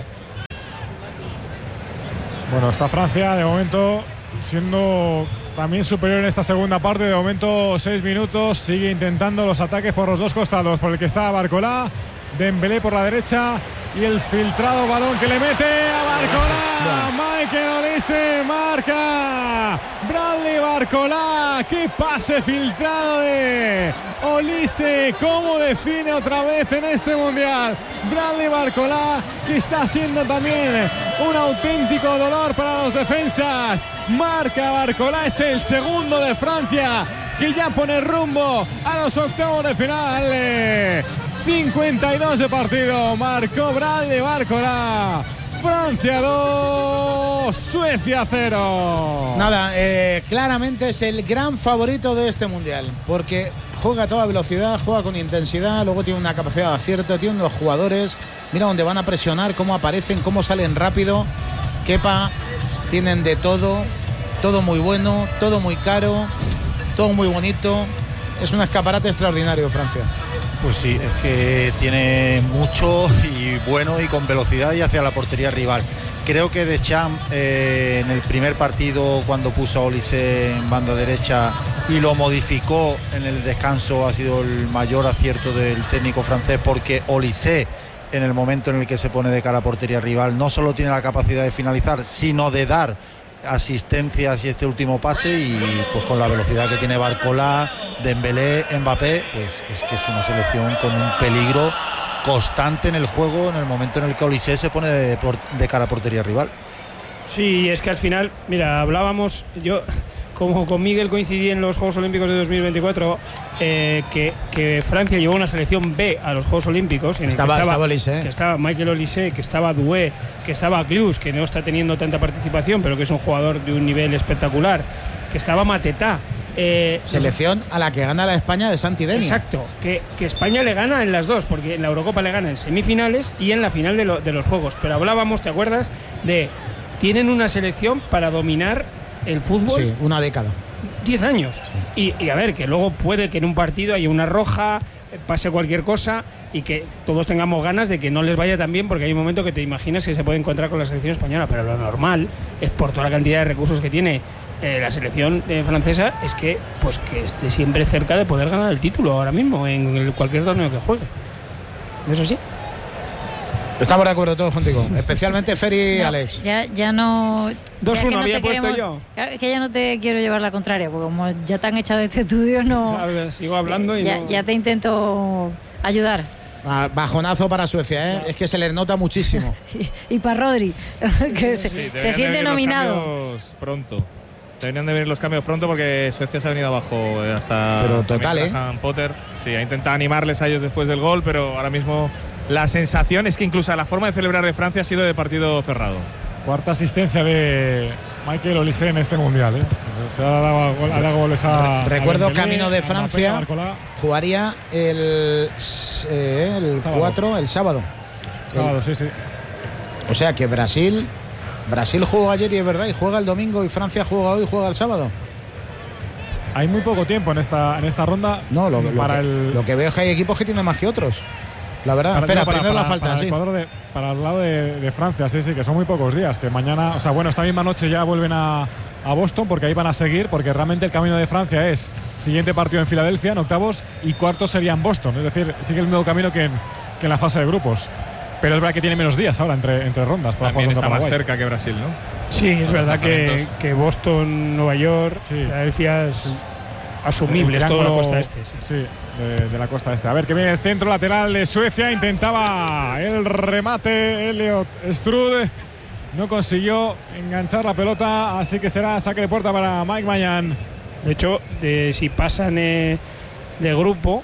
Bueno, está Francia de momento siendo también superior en esta segunda parte. De momento seis minutos, sigue intentando los ataques por los dos costados, por el que está Barcola, Dembélé por la derecha y el filtrado balón que le mete a Barcola. Michael Olise marca. Bradley Barcola, qué pase filtrado de Olise, cómo define otra vez en este mundial. Bradley Barcola, que está siendo también un auténtico dolor para los defensas. Marca Barcola, es el segundo de Francia, que ya pone rumbo a los octavos de final. cincuenta y dos de partido, marcó Bradley Barcola. Francia dos, Suecia cero. Nada, eh, claramente es el gran favorito de este mundial, porque juega a toda velocidad, juega con intensidad, luego tiene una capacidad de acierto, tiene unos jugadores, mira dónde van a presionar, cómo aparecen, cómo salen rápido. Kepa, tienen de todo, todo muy bueno, todo muy caro, todo muy bonito. Es un escaparate extraordinario Francia. Pues sí, es que tiene mucho y bueno y con velocidad y hacia la portería rival. Creo que Deschamps eh, en el primer partido, cuando puso a Olise en banda derecha y lo modificó en el descanso, ha sido el mayor acierto del técnico francés, porque Olise, en el momento en el que se pone de cara a portería rival, no solo tiene la capacidad de finalizar, sino de dar asistencias y este último pase, y pues con la velocidad que tiene Barcola, Dembélé, Mbappé, pues es que es una selección con un peligro constante en el juego en el momento en el que Olise se pone de, por, de cara a portería rival. Sí, es que al final, mira, hablábamos, yo como con Miguel coincidí en los Juegos Olímpicos de dos mil veinticuatro, eh, que, que Francia llevó una selección B a los Juegos Olímpicos. En estaba, el que estaba, estaba Olise, que estaba Michael Olise, que estaba Doué, que estaba Clus, que no está teniendo tanta participación, pero que es un jugador de un nivel espectacular, que estaba Matetá. Eh, Selección a la que gana la España de Santi Denia. Exacto, que, que España le gana en las dos, porque en la Eurocopa le gana en semifinales y en la final de, lo, de los Juegos. Pero hablábamos, ¿te acuerdas? De tienen una selección para dominar el fútbol. Sí, una década. diez años. Sí. Y, y a ver, que luego puede que en un partido haya una roja, pase cualquier cosa y que todos tengamos ganas de que no les vaya tan bien, porque hay un momento que te imaginas que se puede encontrar con la selección española, pero lo normal es, por toda la cantidad de recursos que tiene eh, la selección eh, francesa, es que pues que esté siempre cerca de poder ganar el título ahora mismo en el, cualquier torneo que juegue. Eso sí. Estamos de acuerdo todos contigo, especialmente Fer y no, Alex. Ya, ya no. dos uno no había te puesto queremos, yo. Es que ya no te quiero llevar la contraria, porque como ya te han echado de este estudio, no. A ver, sigo hablando y ya, no... ya te intento ayudar. Bajonazo para Suecia, ¿eh? Es que se les nota muchísimo. y, y para Rodri, que se, sí, se siente nominado. Pronto. Deberían de venir los cambios pronto, porque Suecia se ha venido abajo hasta. Pero total, ¿eh? Potter. Sí, ha intentado animarles a ellos después del gol, pero ahora mismo la sensación es que incluso la forma de celebrar de Francia ha sido de partido cerrado. Cuarta asistencia de Michael Olise en este mundial, ¿eh? Se ha dado, ha dado goles a. Recuerdo, a Dembélé, camino de Francia, jugaría el, eh, el sábado. cuatro, el sábado. Sábado, el, sí, sí. O sea que Brasil. Brasil jugó ayer y es verdad, y juega el domingo, y Francia juega hoy y juega el sábado. Hay muy poco tiempo en esta, en esta ronda. No, lo, lo, para que, el, lo que veo es que hay equipos que tienen más que otros. La verdad, para, espera, no, para, primero para, la falta, para sí. El cuadro de, para el lado de, de Francia, sí, sí, que son muy pocos días. Que mañana, o sea, bueno, esta misma noche ya vuelven a, a Boston, porque ahí van a seguir, porque realmente el camino de Francia es siguiente partido en Filadelfia, en octavos, y cuartos sería en Boston. Es decir, sigue el mismo camino que en, que en la fase de grupos. Pero es verdad que tiene menos días ahora entre, entre rondas. Para También jugar está más Paraguay. cerca que Brasil, ¿no? Sí, es Para verdad que, que Boston, Nueva York, sí. Filadelfia es asumible, es toda la costa este. Sí, sí de, de la costa este. A ver, que viene el centro lateral de Suecia. Intentaba el remate Elliot Strude. No consiguió enganchar la pelota, así que será saque de puerta para Mike Mañán. De hecho, de, si pasan eh, del grupo,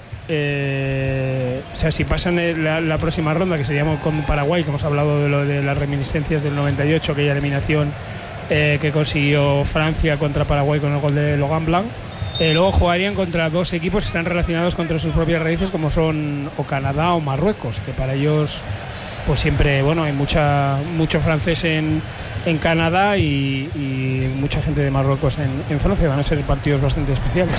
eh, o sea, si pasan la, la próxima ronda, que sería con Paraguay, que hemos hablado de lo de las reminiscencias del noventa y ocho, aquella eliminación eh, que consiguió Francia contra Paraguay con el gol de Logan Blanc. Eh, luego jugarían contra dos equipos que están relacionados contra sus propias raíces, como son o Canadá o Marruecos, que para ellos pues siempre, bueno, hay mucha mucho francés en, en Canadá y, y mucha gente de Marruecos en, en Francia. Van a ser partidos bastante especiales.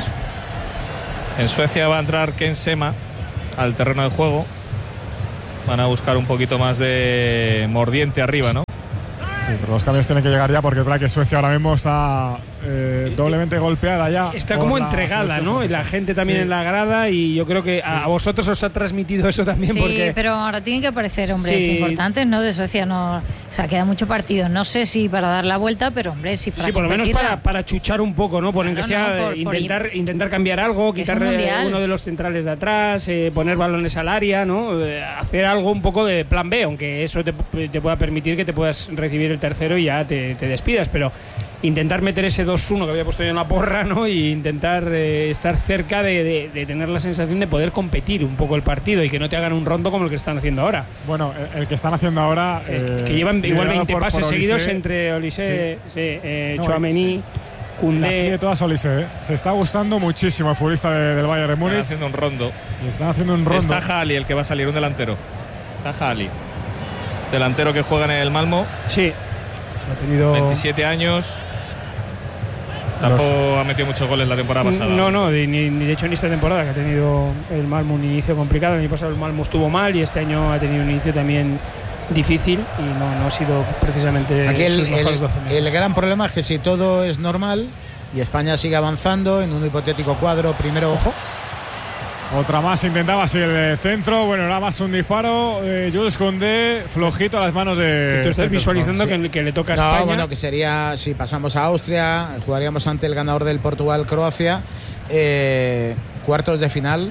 En Suecia va a entrar Ken Sema al terreno de juego. Van a buscar un poquito más de mordiente arriba, ¿no? Sí, pero los cambios tienen que llegar ya, porque es verdad que Suecia ahora mismo está eh, doblemente golpeada ya. Está como entregada, ¿no? Y la gente también sí. en la grada, y yo creo que sí. a vosotros os ha transmitido eso también. Sí, porque pero ahora tienen que aparecer hombres sí. importantes, ¿no? De Suecia no... O sea, queda mucho partido. No sé si para dar la vuelta, pero hombre, sí para Sí, por lo menos para, para chuchar un poco, ¿no? Por claro, que sea no, por, intentar, por... intentar cambiar algo, quitar uno de los centrales de atrás, eh, poner balones al área, ¿no? Eh, hacer algo un poco de plan B, aunque eso te, te pueda permitir que te puedas recibir el tercero y ya te, te despidas, pero intentar meter ese dos uno que había puesto yo en la porra, ¿no? Y intentar eh, estar cerca de, de, de tener la sensación de poder competir un poco el partido y que no te hagan un rondo como el que están haciendo ahora. Bueno, el, el que están haciendo ahora... Eh, que llevan igual veinte por, pases por seguidos entre Olise, sí. sí, eh, no, Tchouaméni, sí. Koundé... Las todas Olise, ¿eh? Se está gustando muchísimo el futbolista de, del Bayern de Múnich. Están haciendo un rondo. Y están haciendo un rondo. Está Hali el que va a salir, un delantero. Está Hali. Delantero que juega en el Malmo. Sí. Ha tenido veintisiete años. Tampoco Los... ha metido muchos goles la temporada pasada. No, no, ni, ni de hecho en esta temporada, que ha tenido el Malmo un inicio complicado. El año pasado el Malmo estuvo mal y este año ha tenido un inicio también difícil y no, no ha sido precisamente aquí el, sus mejores doce minutos. El gran problema es que si todo es normal y España sigue avanzando en un hipotético cuadro, primero... Ojo. Otra más, intentaba así el de centro. Bueno, era más un disparo. Eh, Jules Koundé, flojito a las manos de. Que tú estás visualizando sí. que, que le toca a España. No, bueno, que sería si pasamos a Austria, jugaríamos ante el ganador del Portugal-Croacia. Eh, cuartos de final.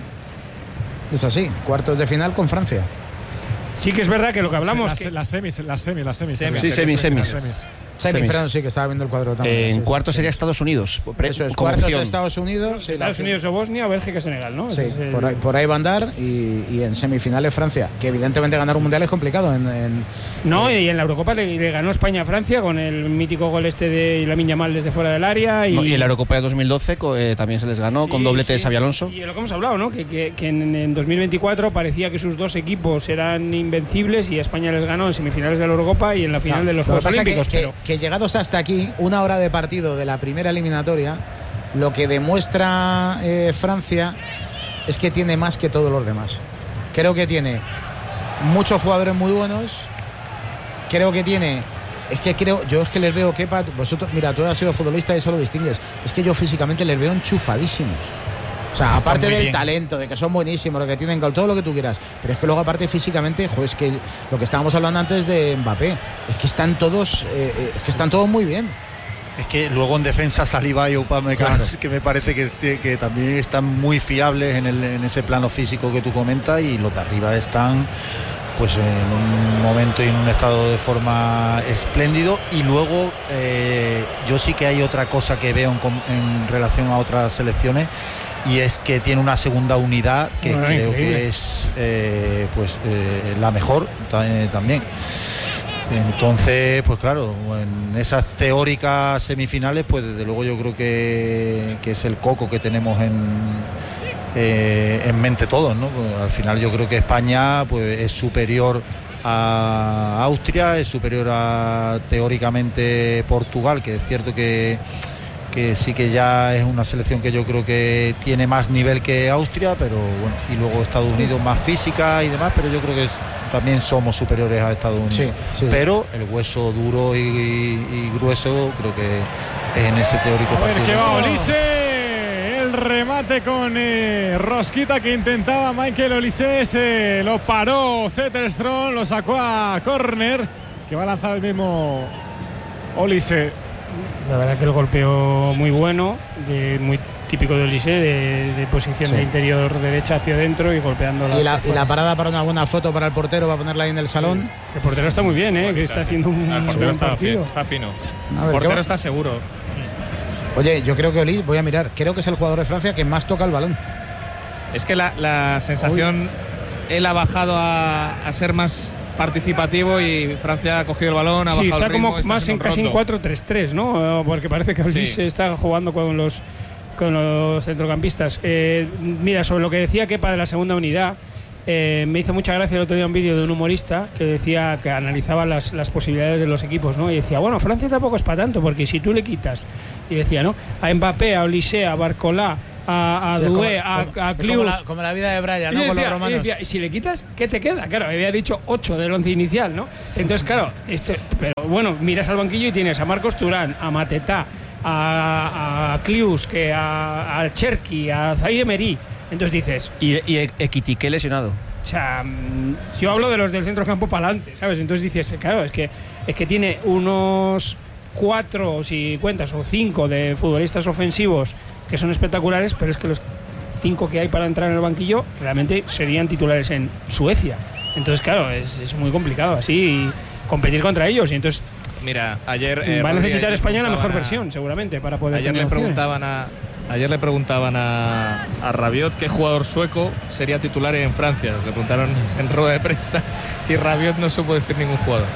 Es así, cuartos de final con Francia. Sí que es verdad que lo que hablamos. Sí, las, que... semis, las semis, las semis. Sí, semis, semis. semis. Semis, perdón, sí, que estaba viendo el cuadro también. Eh, en sí, cuartos sí. sería Estados Unidos. Eso es, cuartos de Estados Unidos. Sí, Estados Unidos o Bosnia o Bélgica, Senegal, ¿no? Sí, es el... por, ahí, por ahí va a andar y, y en semifinales Francia, que evidentemente ganar un mundial es complicado. En, en, no, y en la Eurocopa le, le ganó España a Francia con el mítico gol este de Lamine Yamal desde fuera del área. Y, no, y en la Eurocopa de dos mil doce eh, también se les ganó sí, con doblete sí. de Xabi Alonso. Y lo que hemos hablado, ¿no? Que, que, que en, en dos mil veinticuatro parecía que sus dos equipos eran invencibles y España les ganó en semifinales de la Eurocopa y en la final claro, de los Juegos Olímpicos. Que, pero... que, que llegados hasta aquí, una hora de partido de la primera eliminatoria, lo que demuestra eh, Francia es que tiene más que todos los demás. Creo que tiene muchos jugadores muy buenos. Creo que tiene, es que creo, yo es que les veo, Kepa, vosotros, mira, tú has sido futbolista y eso lo distingues. Es que yo físicamente les veo enchufadísimos. O sea, Están aparte del bien. talento, de que son buenísimos, lo que tienen gol, todo lo que tú quieras. Pero es que luego, aparte físicamente, joder, es que lo que estábamos hablando antes de Mbappé, es que están todos, eh, es que están todos muy bien. Es que luego en defensa Saliba y Upamecano, claro. que me parece que, que también están muy fiables en, el, en ese plano físico que tú comentas, y los de arriba están pues en un momento y en un estado de forma espléndido. Y luego eh, yo sí que hay otra cosa que veo en, en relación a otras selecciones, y es que tiene una segunda unidad que bueno, creo increíble. que es eh, pues eh, la mejor también. Entonces, pues claro, en esas teóricas semifinales, pues desde luego yo creo que, que es el coco que tenemos en, eh, en mente todos, ¿no? Pues al final yo creo que España pues es superior a Austria, es superior a teóricamente Portugal, que es cierto que que sí que ya es una selección que yo creo que tiene más nivel que Austria, pero bueno, y luego Estados Unidos más física y demás, pero yo creo que es, también somos superiores a Estados Unidos. Sí, sí. Pero el hueso duro y, y, y grueso creo que es en ese teórico a partido. Ver, que va Olise, el remate con eh, Rosquita que intentaba Michael Olise, se lo paró Zetterström, lo sacó a córner, que va a lanzar el mismo Olise. La verdad que el golpeo muy bueno, de, muy típico de Olise, de, de posición sí. de interior derecha hacia adentro y golpeando la, y la, y la parada para una buena foto para el portero, va a ponerla ahí en el salón. Sí. El portero está muy bien, ¿eh? Que está haciendo un, el portero buen está, partido. está fino. Ver, el portero está seguro. Oye, yo creo que Olise, voy a mirar, creo que es el jugador de Francia que más toca el balón. Es que la, la sensación, Uy. él ha bajado a, a ser más participativo y Francia ha cogido el balón, ha sí, bajado está el ritmo, como más en casi en cuatro tres tres, ¿no? Porque parece que Olise Sí. está jugando con los con los centrocampistas. Eh, mira, sobre lo que decía Kepa de la segunda unidad, eh, me hizo mucha gracia el otro día un vídeo de un humorista que decía que analizaba las, las posibilidades de los equipos, ¿no? Y decía, bueno, Francia tampoco es para tanto, porque si tú le quitas, y decía, ¿no? A Mbappé, a Olise, a Barcola, a, a Sí, Doué, como- a, como- a como Klius. la- como la vida de Brian, ¿no? Y Con los decía- romanos. y decía, y si le quitas, ¿qué te queda? Claro, había dicho ocho del once inicial, ¿no? Entonces, claro, este, pero bueno, miras al banquillo y tienes a Marcos Turán, a Matetá, a, a Klius, que a, a Cherki, a Zaire Emery. Entonces dices, Y, y Ekitike lesionado. o sea, mm, yo hablo de los del centro campo para adelante, ¿sabes? Entonces dices, claro, es que, es que tiene unos cuatro, si cuentas, o cinco de futbolistas ofensivos que son espectaculares, pero es que los cinco que hay para entrar en el banquillo realmente serían titulares en Suecia. Entonces, claro, es, es muy complicado así competir contra ellos. Y entonces Mira, ayer va eh, a Rodri, necesitar ayer España la mejor preguntaban a- versión, seguramente, para poder Ayer tener le opciones. preguntaban a ayer le preguntaban a, a Rabiot qué jugador sueco sería titular en Francia. Le preguntaron en rueda de prensa y Rabiot no supo decir ningún jugador.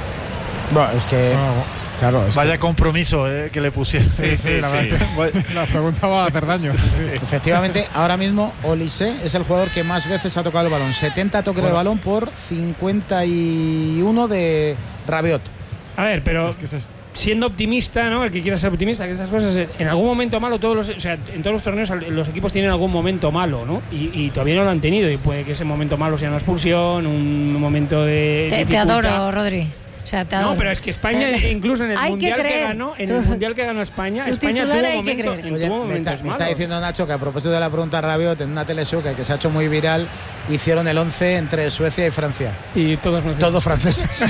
Bueno, es que claro, es Vaya que- compromiso eh, que le pusieron. Sí, sí, la sí. verdad que la pregunta va a hacer daño. Sí, sí. efectivamente, ahora mismo Olise es el jugador que más veces ha tocado el balón, setenta toques de Bueno. balón por cincuenta y uno de Rabiot. A ver, pero Es que es- siendo optimista, ¿no? El que quiera ser optimista, que estas cosas, en algún momento malo, todos los, o sea, en todos los torneos los equipos tienen algún momento malo, ¿no? Y, y todavía no lo han tenido, y puede que ese momento malo sea una expulsión, un momento de Te, te dificultad. adoro, Rodri. O sea, te adoro. No, pero es que España, Eh, incluso en el hay que mundial que, creer. ganó, en Tú- el mundial que ganó España, tus España tuvo titulares hay que momentos, creer. en- Oye, tuvo me, está, momentos me está malos. diciendo Nacho que a propósito de la pregunta a Rabiot, en una teleshow que se ha hecho muy viral, hicieron el once entre Suecia y Francia. Y todos nos Todos franceses.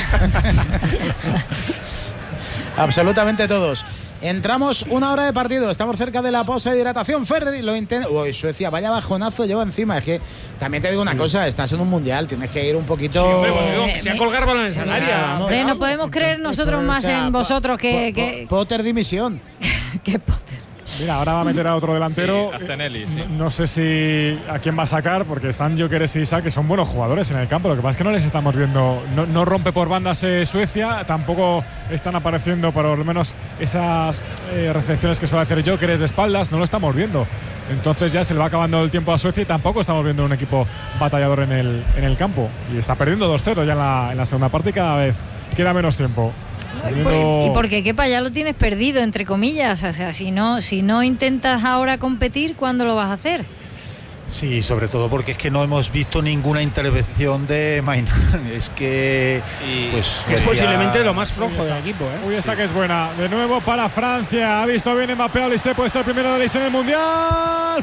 Absolutamente todos. Entramos una hora de partido, estamos cerca de la pausa de hidratación. Ferri lo intenta. Uy, Suecia, vaya bajonazo lleva encima. Es que también te digo una cosa, estás en un mundial, tienes que ir un poquito. Sí, hombre, pues digo, que sea me- colgar balones al O sea, área. vamos, Hombre, no podemos creer nosotros O más sea, en po- vosotros que. po- que, po- Potter dimisión. que Potter. Mira, ahora va a meter a otro delantero. Sí, a Zenelli, sí. No sé si a quién va a sacar, porque están Gyökeres y Isak, que son buenos jugadores en el campo. Lo que pasa es que no les estamos viendo. No, no rompe por bandas eh, Suecia, tampoco están apareciendo por lo menos esas eh, recepciones que suele hacer Gyökeres de espaldas. No lo estamos viendo. Entonces ya se le va acabando el tiempo a Suecia y tampoco estamos viendo un equipo batallador en el, en el campo. Y está perdiendo dos cero ya en la, en la segunda parte y cada vez queda menos tiempo. Perdiendo- Y porque Kepa ya lo tienes perdido, entre comillas. O sea, si no, si no intentas ahora competir, ¿cuándo lo vas a hacer? Sí, sobre todo porque es que no hemos visto ninguna intervención de Mainan. Es que Y- pues Que es sería- posiblemente lo más flojo del equipo, ¿eh? Uy, esta que es buena. De nuevo para Francia. Ha visto bien Mbappé. Olise puede ser el primero de Olise en el Mundial.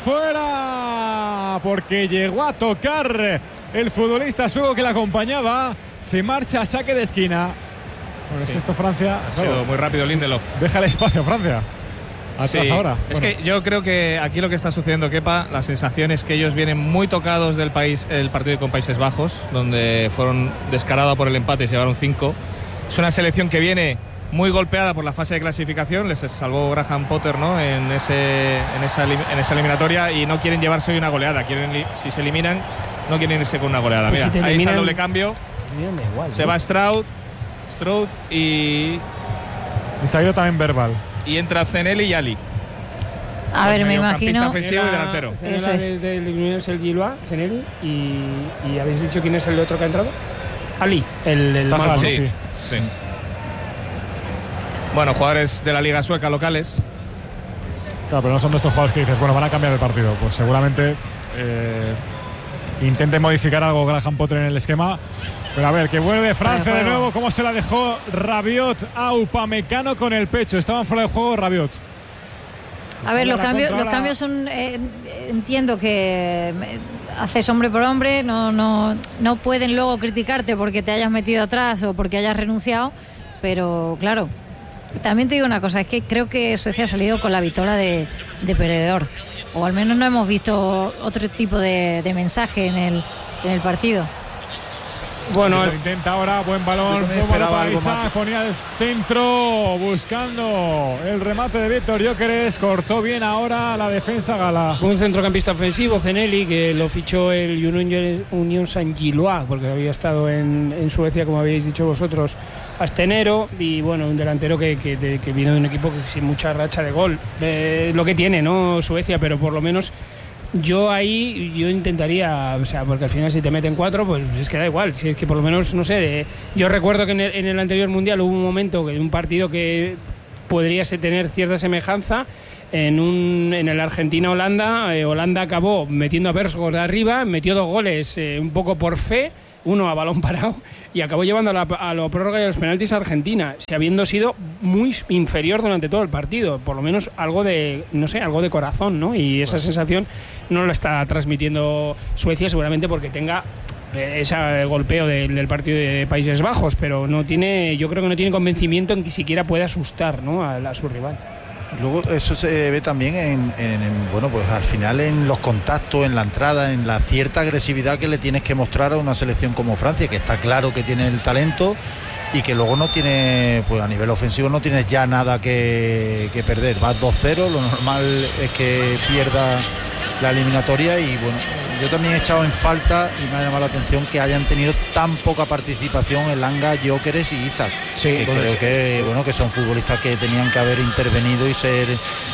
¡Fuera! Porque llegó a tocar el futbolista sueco que le acompañaba. Se marcha a saque de esquina. Bueno, es Sí. que esto Francia. Ha claro, sido muy rápido Lindelof. deja el espacio Francia. Atrás Sí. ahora. Es Bueno, que yo creo que aquí lo que está sucediendo, Kepa, la sensación es que ellos vienen muy tocados del país, el partido con Países Bajos, donde fueron descarados por el empate y se llevaron cinco. Es una selección que viene muy golpeada por la fase de clasificación, les salvó Graham Potter, ¿no? en, ese, en, esa, elim- en esa eliminatoria, y no quieren llevarse hoy una goleada. Quieren, li- si se eliminan, no quieren irse con una goleada. Pues Mira, si te ahí está eliminan- el doble cambio. Miren, da igual, Se ¿no? va Stroud, Stroud y, y se ha ido también verbal. y entra Zenelli y Ali. A ver, me mediocampista imagino. ofensivo y delantero. Zenela Eso es. desde el Illuminus, el Gillois, Zenelli, y, y habéis dicho quién es el otro que ha entrado. Ali, el, el Taja, malo. sí. Sí, sí. Bueno, jugadores de la Liga Sueca locales. Claro, pero no son de estos jugadores que dices, bueno, van a cambiar el partido. Pues seguramente eh, intente modificar algo Graham Potter en el esquema. Pero a ver, que vuelve Francia de nuevo. ¿Cómo se la dejó Rabiot a Upamecano con el pecho? Estaban fuera de juego Rabiot. A ver, los Sale la cambios, contra los ahora. cambios son. eh, entiendo que eh, haces hombre por hombre, no, no, no pueden luego criticarte porque te hayas metido atrás o porque hayas renunciado, pero claro. También te digo una cosa, es que creo que Suecia ha salido con la vitola de, de perdedor. O al menos no hemos visto otro tipo de, de mensaje en el, en el partido. Bueno, lo intenta ahora, buen balón, buen balón para Isaac, ponía el centro buscando el remate de Víctor Gyökeres, cortó bien ahora la defensa gala. Un centrocampista ofensivo, Zeneli, que lo fichó el Unión, Unión Saint-Gilloise, porque había estado en, en Suecia, como habéis dicho vosotros, hasta enero, y bueno, un delantero que, que, de, que viene de un equipo que sin mucha racha de gol. Eh, lo que tiene, ¿no? Suecia, pero por lo menos yo ahí yo intentaría, o sea, porque al final si te meten cuatro, pues es que da igual. Si es que por lo menos, no sé, de, yo recuerdo que en el, en el anterior mundial hubo un momento, que un partido que podría tener cierta semejanza. En, un, en el Argentina-Holanda, eh, Holanda acabó metiendo a Bersgård de arriba, metió dos goles eh, un poco por fe, uno a balón parado, y acabó llevando a la, a la prórroga y a los penaltis a Argentina, si habiendo sido muy inferior durante todo el partido, por lo menos algo de, no sé, algo de corazón, ¿no? Y esa sensación no la está transmitiendo Suecia, seguramente porque tenga eh, ese golpeo de, del partido de Países Bajos, pero no tiene, yo creo que no tiene convencimiento en que siquiera puede asustar, ¿no?, a, a su rival. Luego eso se ve también en, en, en, bueno, pues al final en los contactos, en la entrada, en la cierta agresividad que le tienes que mostrar a una selección como Francia, que está claro que tiene el talento y que luego no tiene, pues a nivel ofensivo no tienes ya nada que, que perder. Vas dos cero, lo normal es que pierda la eliminatoria y bueno, yo también he echado en falta y me ha llamado la atención que hayan tenido tan poca participación en Elanga, Gyökeres y Isaac. Sí, que creo sí. que bueno que son futbolistas que tenían que haber intervenido y ser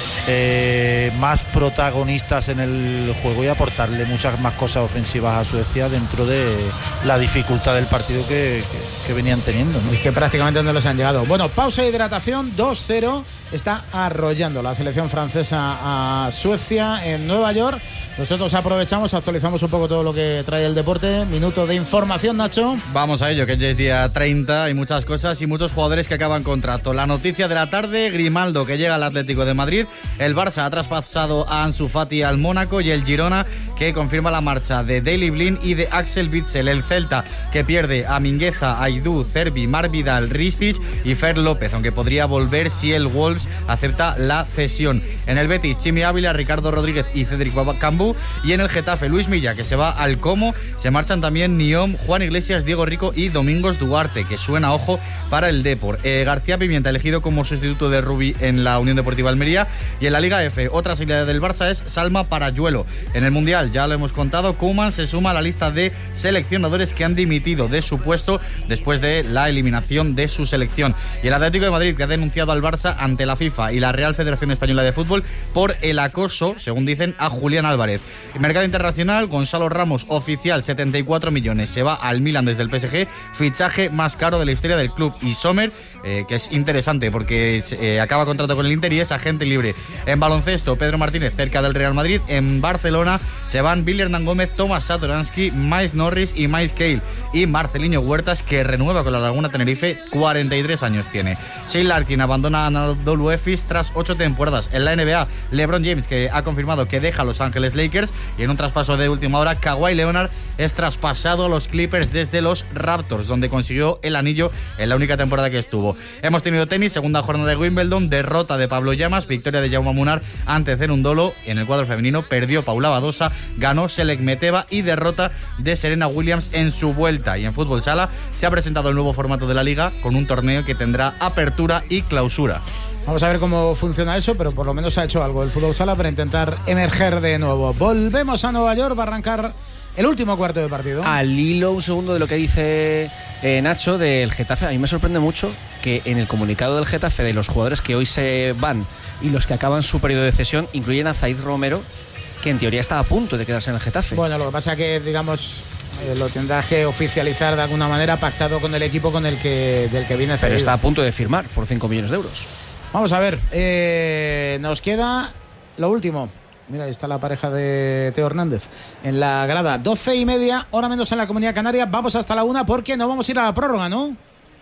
eh, más protagonistas en el juego y aportarle muchas más cosas ofensivas a Suecia dentro de la dificultad del partido que, que, que venían teniendo, ¿no? Es que prácticamente no les han llegado. Bueno, pausa de hidratación, dos cero. Está arrollando la selección francesa a Suecia en Nueva York. Nosotros aprovechamos, actualizamos un poco todo lo que trae el deporte. Minuto de información, Nacho. Vamos a ello, que ya es día treinta, hay muchas cosas y muchos jugadores que acaban contrato. La noticia de la tarde, Grimaldo, que llega al Atlético de Madrid. El Barça ha traspasado a Ansu Fati al Mónaco y el Girona, que confirma la marcha de Daley Blind y de Axel Witsel. El Celta, que pierde a Mingueza, Aidú, Cervi, Marvidal, Ristic y Fer López, aunque podría volver si el Wolves acepta la cesión. En el Betis, Chimi Ávila, Ricardo Rodríguez y Cédric Cambú. Y en el Getafe, Luis Milla, que se va al Como. Se marchan también Niom, Juan Iglesias, Diego Rico y Domingos Duarte, que suena, ojo, para el Depor. Eh, García Pimienta, elegido como sustituto de Rubí en la Unión Deportiva Almería. Y en la Liga F, otra salida del Barça es Salma Parayuelo. En el Mundial, ya lo hemos contado, Koeman se suma a la lista de seleccionadores que han dimitido de su puesto después de la eliminación de su selección. Y el Atlético de Madrid, que ha denunciado al Barça ante la FIFA y la Real Federación Española de Fútbol por el acoso, según dicen, a Julián Álvarez. En mercado internacional, Gonzalo Ramos, oficial, setenta y cuatro millones, se va al Milan desde el P S G, fichaje más caro de la historia del club. Y Sommer, eh, que es interesante porque eh, acaba contrato con el Inter y es agente libre. En baloncesto, Pedro Martínez cerca del Real Madrid. En Barcelona se van Billy Hernán Gómez, Tomás Satoransky, Miles Norris y Miles Cale. Y Marceliño Huertas, que renueva con la Laguna Tenerife, cuarenta y tres años tiene. Shane Larkin abandona a Anadolu Efes tras ocho temporadas. En la N B A, LeBron James, que ha confirmado que deja a Los Ángeles Lakers. Y en un traspaso de última hora, Kawhi Leonard es traspasado a los Clippers desde los Raptors, donde consiguió el anillo en la única temporada que estuvo. Hemos tenido tenis, segunda jornada de Wimbledon, derrota de Pablo Llamas, victoria de Jaume Munar ante Cerundolo. En el cuadro femenino perdió Paula Badosa, ganó Selek Meteva y derrota de Serena Williams en su vuelta. Y en fútbol sala se ha presentado el nuevo formato de la liga con un torneo que tendrá apertura y clausura. Vamos a ver cómo funciona eso, pero por lo menos ha hecho algo el fútbol sala para intentar emerger de nuevo. Volvemos a Nueva York, va a arrancar el último cuarto de partido. Al hilo, un segundo de lo que dice eh, Nacho del Getafe, a mí me sorprende mucho que en el comunicado del Getafe de los jugadores que hoy se van y los que acaban su periodo de cesión incluyen a Zaid Romero, que en teoría está a punto de quedarse en el Getafe. Bueno, lo que pasa es que, digamos, eh, lo tendrás que oficializar de alguna manera, pactado con el equipo con el que del que viene cedido. Pero está a punto de firmar por cinco millones de euros. Vamos a ver, eh, nos queda lo último. Mira, ahí está la pareja de Teo Hernández en la grada. doce y media, hora menos en la Comunidad Canaria. Vamos hasta la una porque no vamos a ir a la prórroga, ¿no?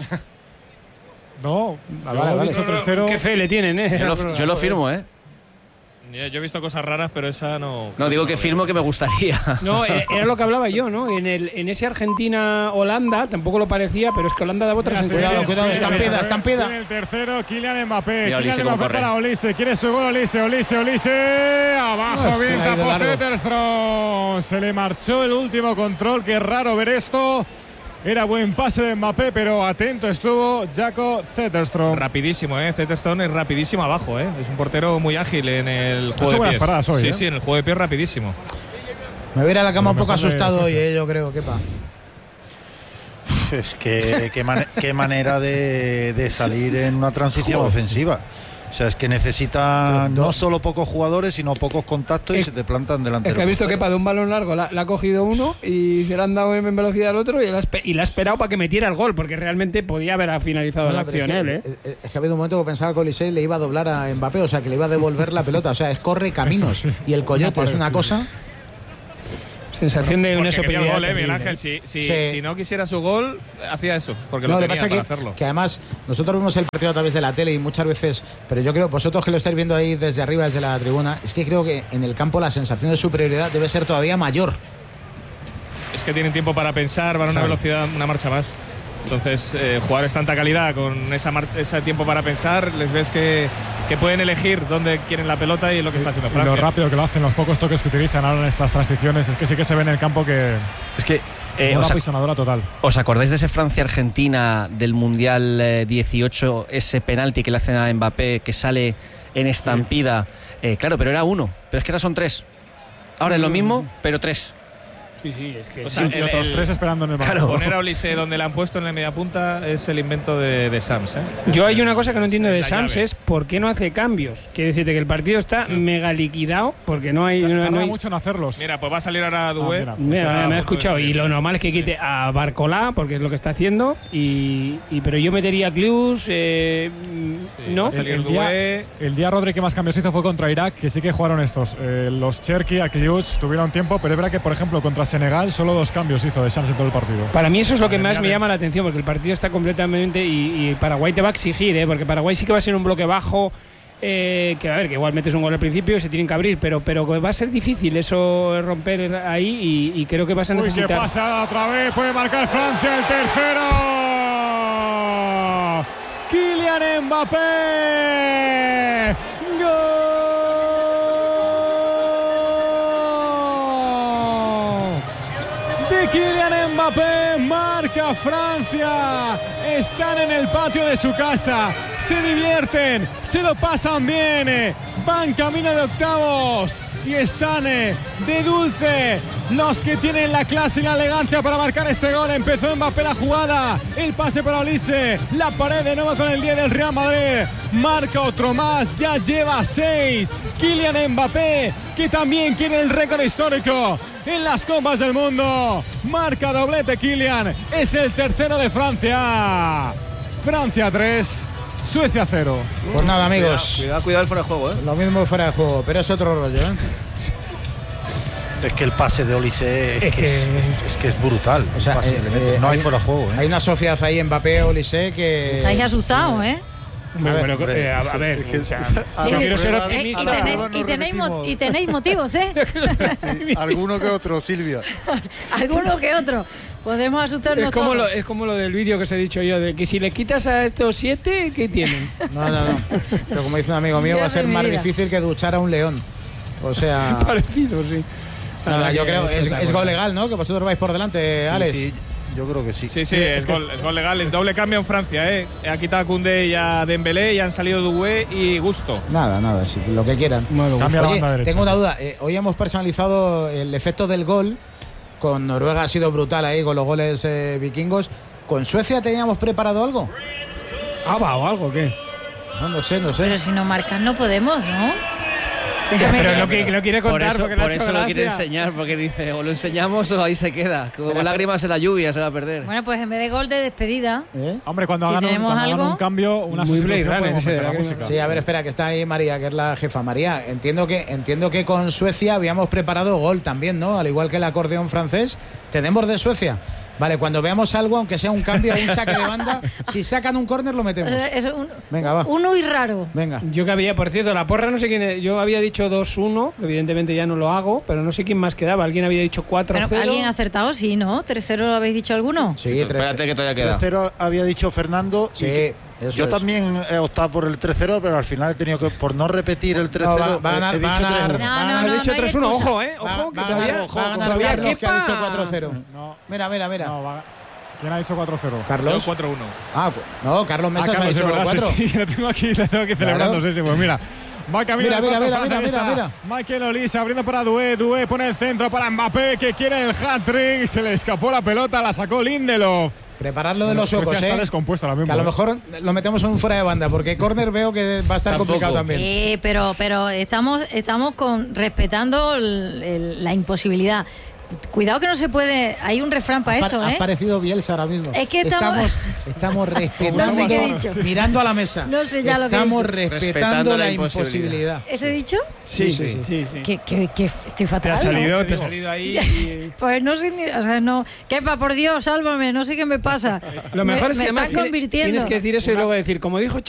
No, ah, vale, vale. tres cero. Qué fe le tienen, ¿eh? Yo lo, yo lo firmo, ¿eh? Yo he visto cosas raras, pero esa no... No, digo que firmo que me gustaría. No, era lo que hablaba yo, ¿no? En el en ese Argentina-Holanda tampoco lo parecía, pero es que Holanda daba otras... Cuidado, cuidado, estampida, estampida. En el tercero, Kylian Mbappé. Mira, Kylian Olise, Mbappé para Olise. Quiere su gol, Olise, Olise, Olise. Abajo, Oh, bien, se le ha ido tapó largo. Zetterstrom. Se le marchó el último control. Qué raro ver esto. Era buen pase de Mbappé, pero atento estuvo Jakob Zetterstrom. Rapidísimo, ¿eh? Zetterstrom es rapidísimo abajo, ¿eh? Es un portero muy ágil en el juego de pies. Paradas hoy, sí, ¿eh? sí, en el juego de pies rapidísimo. Me voy a ir a la cama un poco asustado hoy, ¿eh? Yo creo, ¿qué pasa? Es que qué, man qué manera de, de salir en una transición Joder. ofensiva. O sea, es que necesitan no solo pocos jugadores, sino pocos contactos y es, se te plantan delante. Es que ha visto que para de un balón largo la, la ha cogido uno y se le han dado en velocidad al otro y la, y la ha esperado para que metiera el gol, porque realmente podía haber finalizado no, la acción es él. Que, ¿eh? Es, es que ha habido un momento que pensaba que Olise le iba a doblar a Mbappé, o sea, que le iba a devolver la pelota. O sea, es corre caminos. Eso, sí. Y el coyote es una cosa. Sensación de una superioridad. El gol, eh, Miguel Ángel. Si, si, sí. si no quisiera su gol, hacía eso. Porque no, lo le tenía pasa para que, hacerlo. Que además, nosotros vemos el partido a través de la tele y muchas veces. Pero yo creo, vosotros que lo estáis viendo ahí desde arriba, desde la tribuna, es que creo que en el campo la sensación de superioridad debe ser todavía mayor. Es que tienen tiempo para pensar, van a una velocidad, una marcha más. Entonces, eh, jugadores tanta calidad con esa ese tiempo para pensar, les ves que, que pueden elegir dónde quieren la pelota y lo que está haciendo Francia. Y lo rápido que lo hacen, los pocos toques que utilizan ahora en estas transiciones, es que sí que se ve en el campo que es que eh, una pisonadora total. ¿Os acordáis de ese Francia-Argentina del Mundial eh, dieciocho, ese penalti que le hacen a Mbappé que sale en estampida? Sí. Eh, claro, pero era uno, pero es que ahora son tres. Ahora es lo mismo, pero tres. Sí, sí, es que o sea, sí, el, otros el, tres esperando en el banco. Claro. Poner a Olise donde le han puesto en la media punta es el invento de, de Sams, ¿eh? Yo hay una cosa que no entiendo de Sams es por qué no hace cambios. Quiere decirte que el partido está sí. mega liquidado porque no hay. Tarda no hay... mucho en hacerlos. Mira, pues va a a salir ahora Doué. Ah, mira, mira, me ha escuchado. Y lo normal es que quite sí. a Barcolá porque es lo que está haciendo. Y, y pero yo metería a Klius, eh, sí, ¿no? El, el, día, el día Rodri que más cambios hizo fue contra Irak, que sí que jugaron estos. Eh, los Cherki, a Klius tuvieron tiempo, pero es verdad que, por ejemplo, contra Senegal solo dos cambios hizo de Sams en todo el partido. Para mí eso es lo que más me llama la atención, porque el partido está completamente y, y Paraguay te va a exigir, ¿eh? Porque Paraguay sí que va a ser un bloque bajo, eh, que a ver, que igual metes un gol al principio y se tienen que abrir, pero, pero va a ser difícil eso romper ahí y, y creo que vas a necesitar. Uy, qué pasa otra vez, puede marcar Francia el tercero. Kylian Mbappé. ¡Gol! Kylian Mbappé marca Francia. Están en el patio de su casa, se divierten, se lo pasan bien, van camino de octavos y están de dulce los que tienen la clase y la elegancia para marcar este gol. Empezó Mbappé la jugada, el pase para Olise, la pared de nuevo con el diez del Real Madrid, marca otro más, ya lleva seis. Kylian Mbappé, que también quiere el récord histórico en las Copas del Mundo, marca doblete Kylian, es el tercero de Francia. Francia tres, Suecia cero. Pues nada, amigos, cuidado, cuidado el fuera de juego, ¿eh? Lo mismo fuera de juego, pero es otro rollo, ¿eh? Es que el pase de Olise es, es, que, es, es que es brutal. O sea, pase, eh, no hay, hay fuera de juego, ¿eh? Hay una sociedad ahí Mbappé Olise que estáis asustados, ¿eh? A ver, bueno, eh, a, a ver, es que, o sea, no quiero ser optimista. Y tenéis, y, tenéis mo y tenéis motivos, ¿eh? Sí, alguno que otro, Silvia. Alguno que otro. Podemos asustarnos es como todos. Lo, es como lo del vídeo que os he dicho yo, de que si le quitas a estos siete, ¿qué tienen? No, no, no. Pero como dice un amigo mío, va a ser más vida. difícil que duchar a un león. O sea... Parecido, sí. Nada, yo creo, es, es gol legal, ¿no? Que vosotros vais por delante, sí, Alex. Sí. Yo creo que sí. Sí, sí, es, es, gol, es gol legal. El doble cambio en Francia, ¿eh? Ha quitado a Koundé y a Dembélé y han salido Doué y Gusto. Nada, nada, sí, lo que quieran. Bueno, Cambia Oye, la banda derecha, tengo una sí. duda. Eh, hoy hemos personalizado el efecto del gol. Con Noruega ha sido brutal ahí, con los goles eh, vikingos. ¿Con Suecia teníamos preparado algo? ¿Ah, va o algo qué? No, no sé, no sé. Pero si no marcan no podemos, ¿no? Déjame pero lo que lo quiere contar por eso, porque por le ha hecho eso lo quiere gracia. enseñar, porque dice o lo enseñamos o ahí se queda. Como Pero, lágrimas en la lluvia se va a perder. Bueno, pues en vez de gol de despedida. ¿Eh? Hombre, cuando Si hagan, un, tenemos cuando hagan algo, un cambio, una muy sustitución, Blade Runner, podemos ese de meter la la música. Sí, a ver, espera, que está ahí María, que es la jefa. María, entiendo que entiendo que con Suecia habíamos preparado gol también, ¿no? Al igual que el acordeón francés. ¿Tenemos de Suecia? Vale, cuando veamos algo, aunque sea un cambio, un saque de banda, si sacan un córner lo metemos. O sea, es un, Venga, va. Uno y raro. Venga. Yo que había, por cierto, la porra no sé quién es, yo había dicho dos uno, evidentemente ya no lo hago, pero no sé quién más quedaba. Alguien había dicho cuatro cero. Bueno, ¿alguien ha acertado? Sí, ¿no? ¿tres cero lo habéis dicho alguno? Sí, sí espérate que todavía queda. tres cero había dicho Fernando. Sí. Y que Eso yo es. también he optado por el tres cero, pero al final he tenido que, por no repetir el tres No, cero, va- va a ganar- he dicho va a ganar- tres uno. No, Va a no, ganar- no, he dicho no hay tres uno, excusa. ojo, eh. Va, Ojo, que va a todavía, ganar, va a ganar todavía Carlos, que ha quepa. dicho cuatro cero. No. Mira, mira, mira. No, va, ¿Quién ha dicho cuatro cero? Carlos. cuatro uno. Ah, no, Carlos Mesas ah, Carlos, ha dicho verdad, cuatro. Sí, sí, lo tengo aquí, lo tengo aquí celebrando, Claro. sí, sí, pues mira. Va camino Mira, de mira, cuarto, mira, ahí mira, está. mira, Michael Olise abriendo para Doué, Doué pone el centro para Mbappé, que quiere el hat-trick, se le escapó la pelota, la sacó Lindelof. Prepararlo de Bueno, los suecos, Suecia ¿eh? está descompuesta ahora mismo, que a lo ¿eh? mejor lo metemos en un fuera de banda, porque córner veo que va a estar Tampoco. complicado también. Eh, pero pero estamos estamos con respetando el- el- la imposibilidad. Cuidado que no se puede. Hay un refrán para esto, Ha ¿eh? parecido Bielsa ahora mismo. Es que estamos- estamos, estamos respetando, No sé qué he dicho. mirando a la mesa. No sé ya lo que he Estamos dicho. respetando, Respetando la la imposibilidad. imposibilidad. ¿Ese dicho? Sí, sí, sí. sí. Que, que, que estoy Te fatal. ha ¿no? salido, te ha Digo. salido ahí. Pues no sé ni. O sea, no. Kepa, por Dios, sálvame, no sé qué me pasa. Lo mejor me, es que me además están tiene- convirtiendo. tienes que decir eso y luego decir, como dijo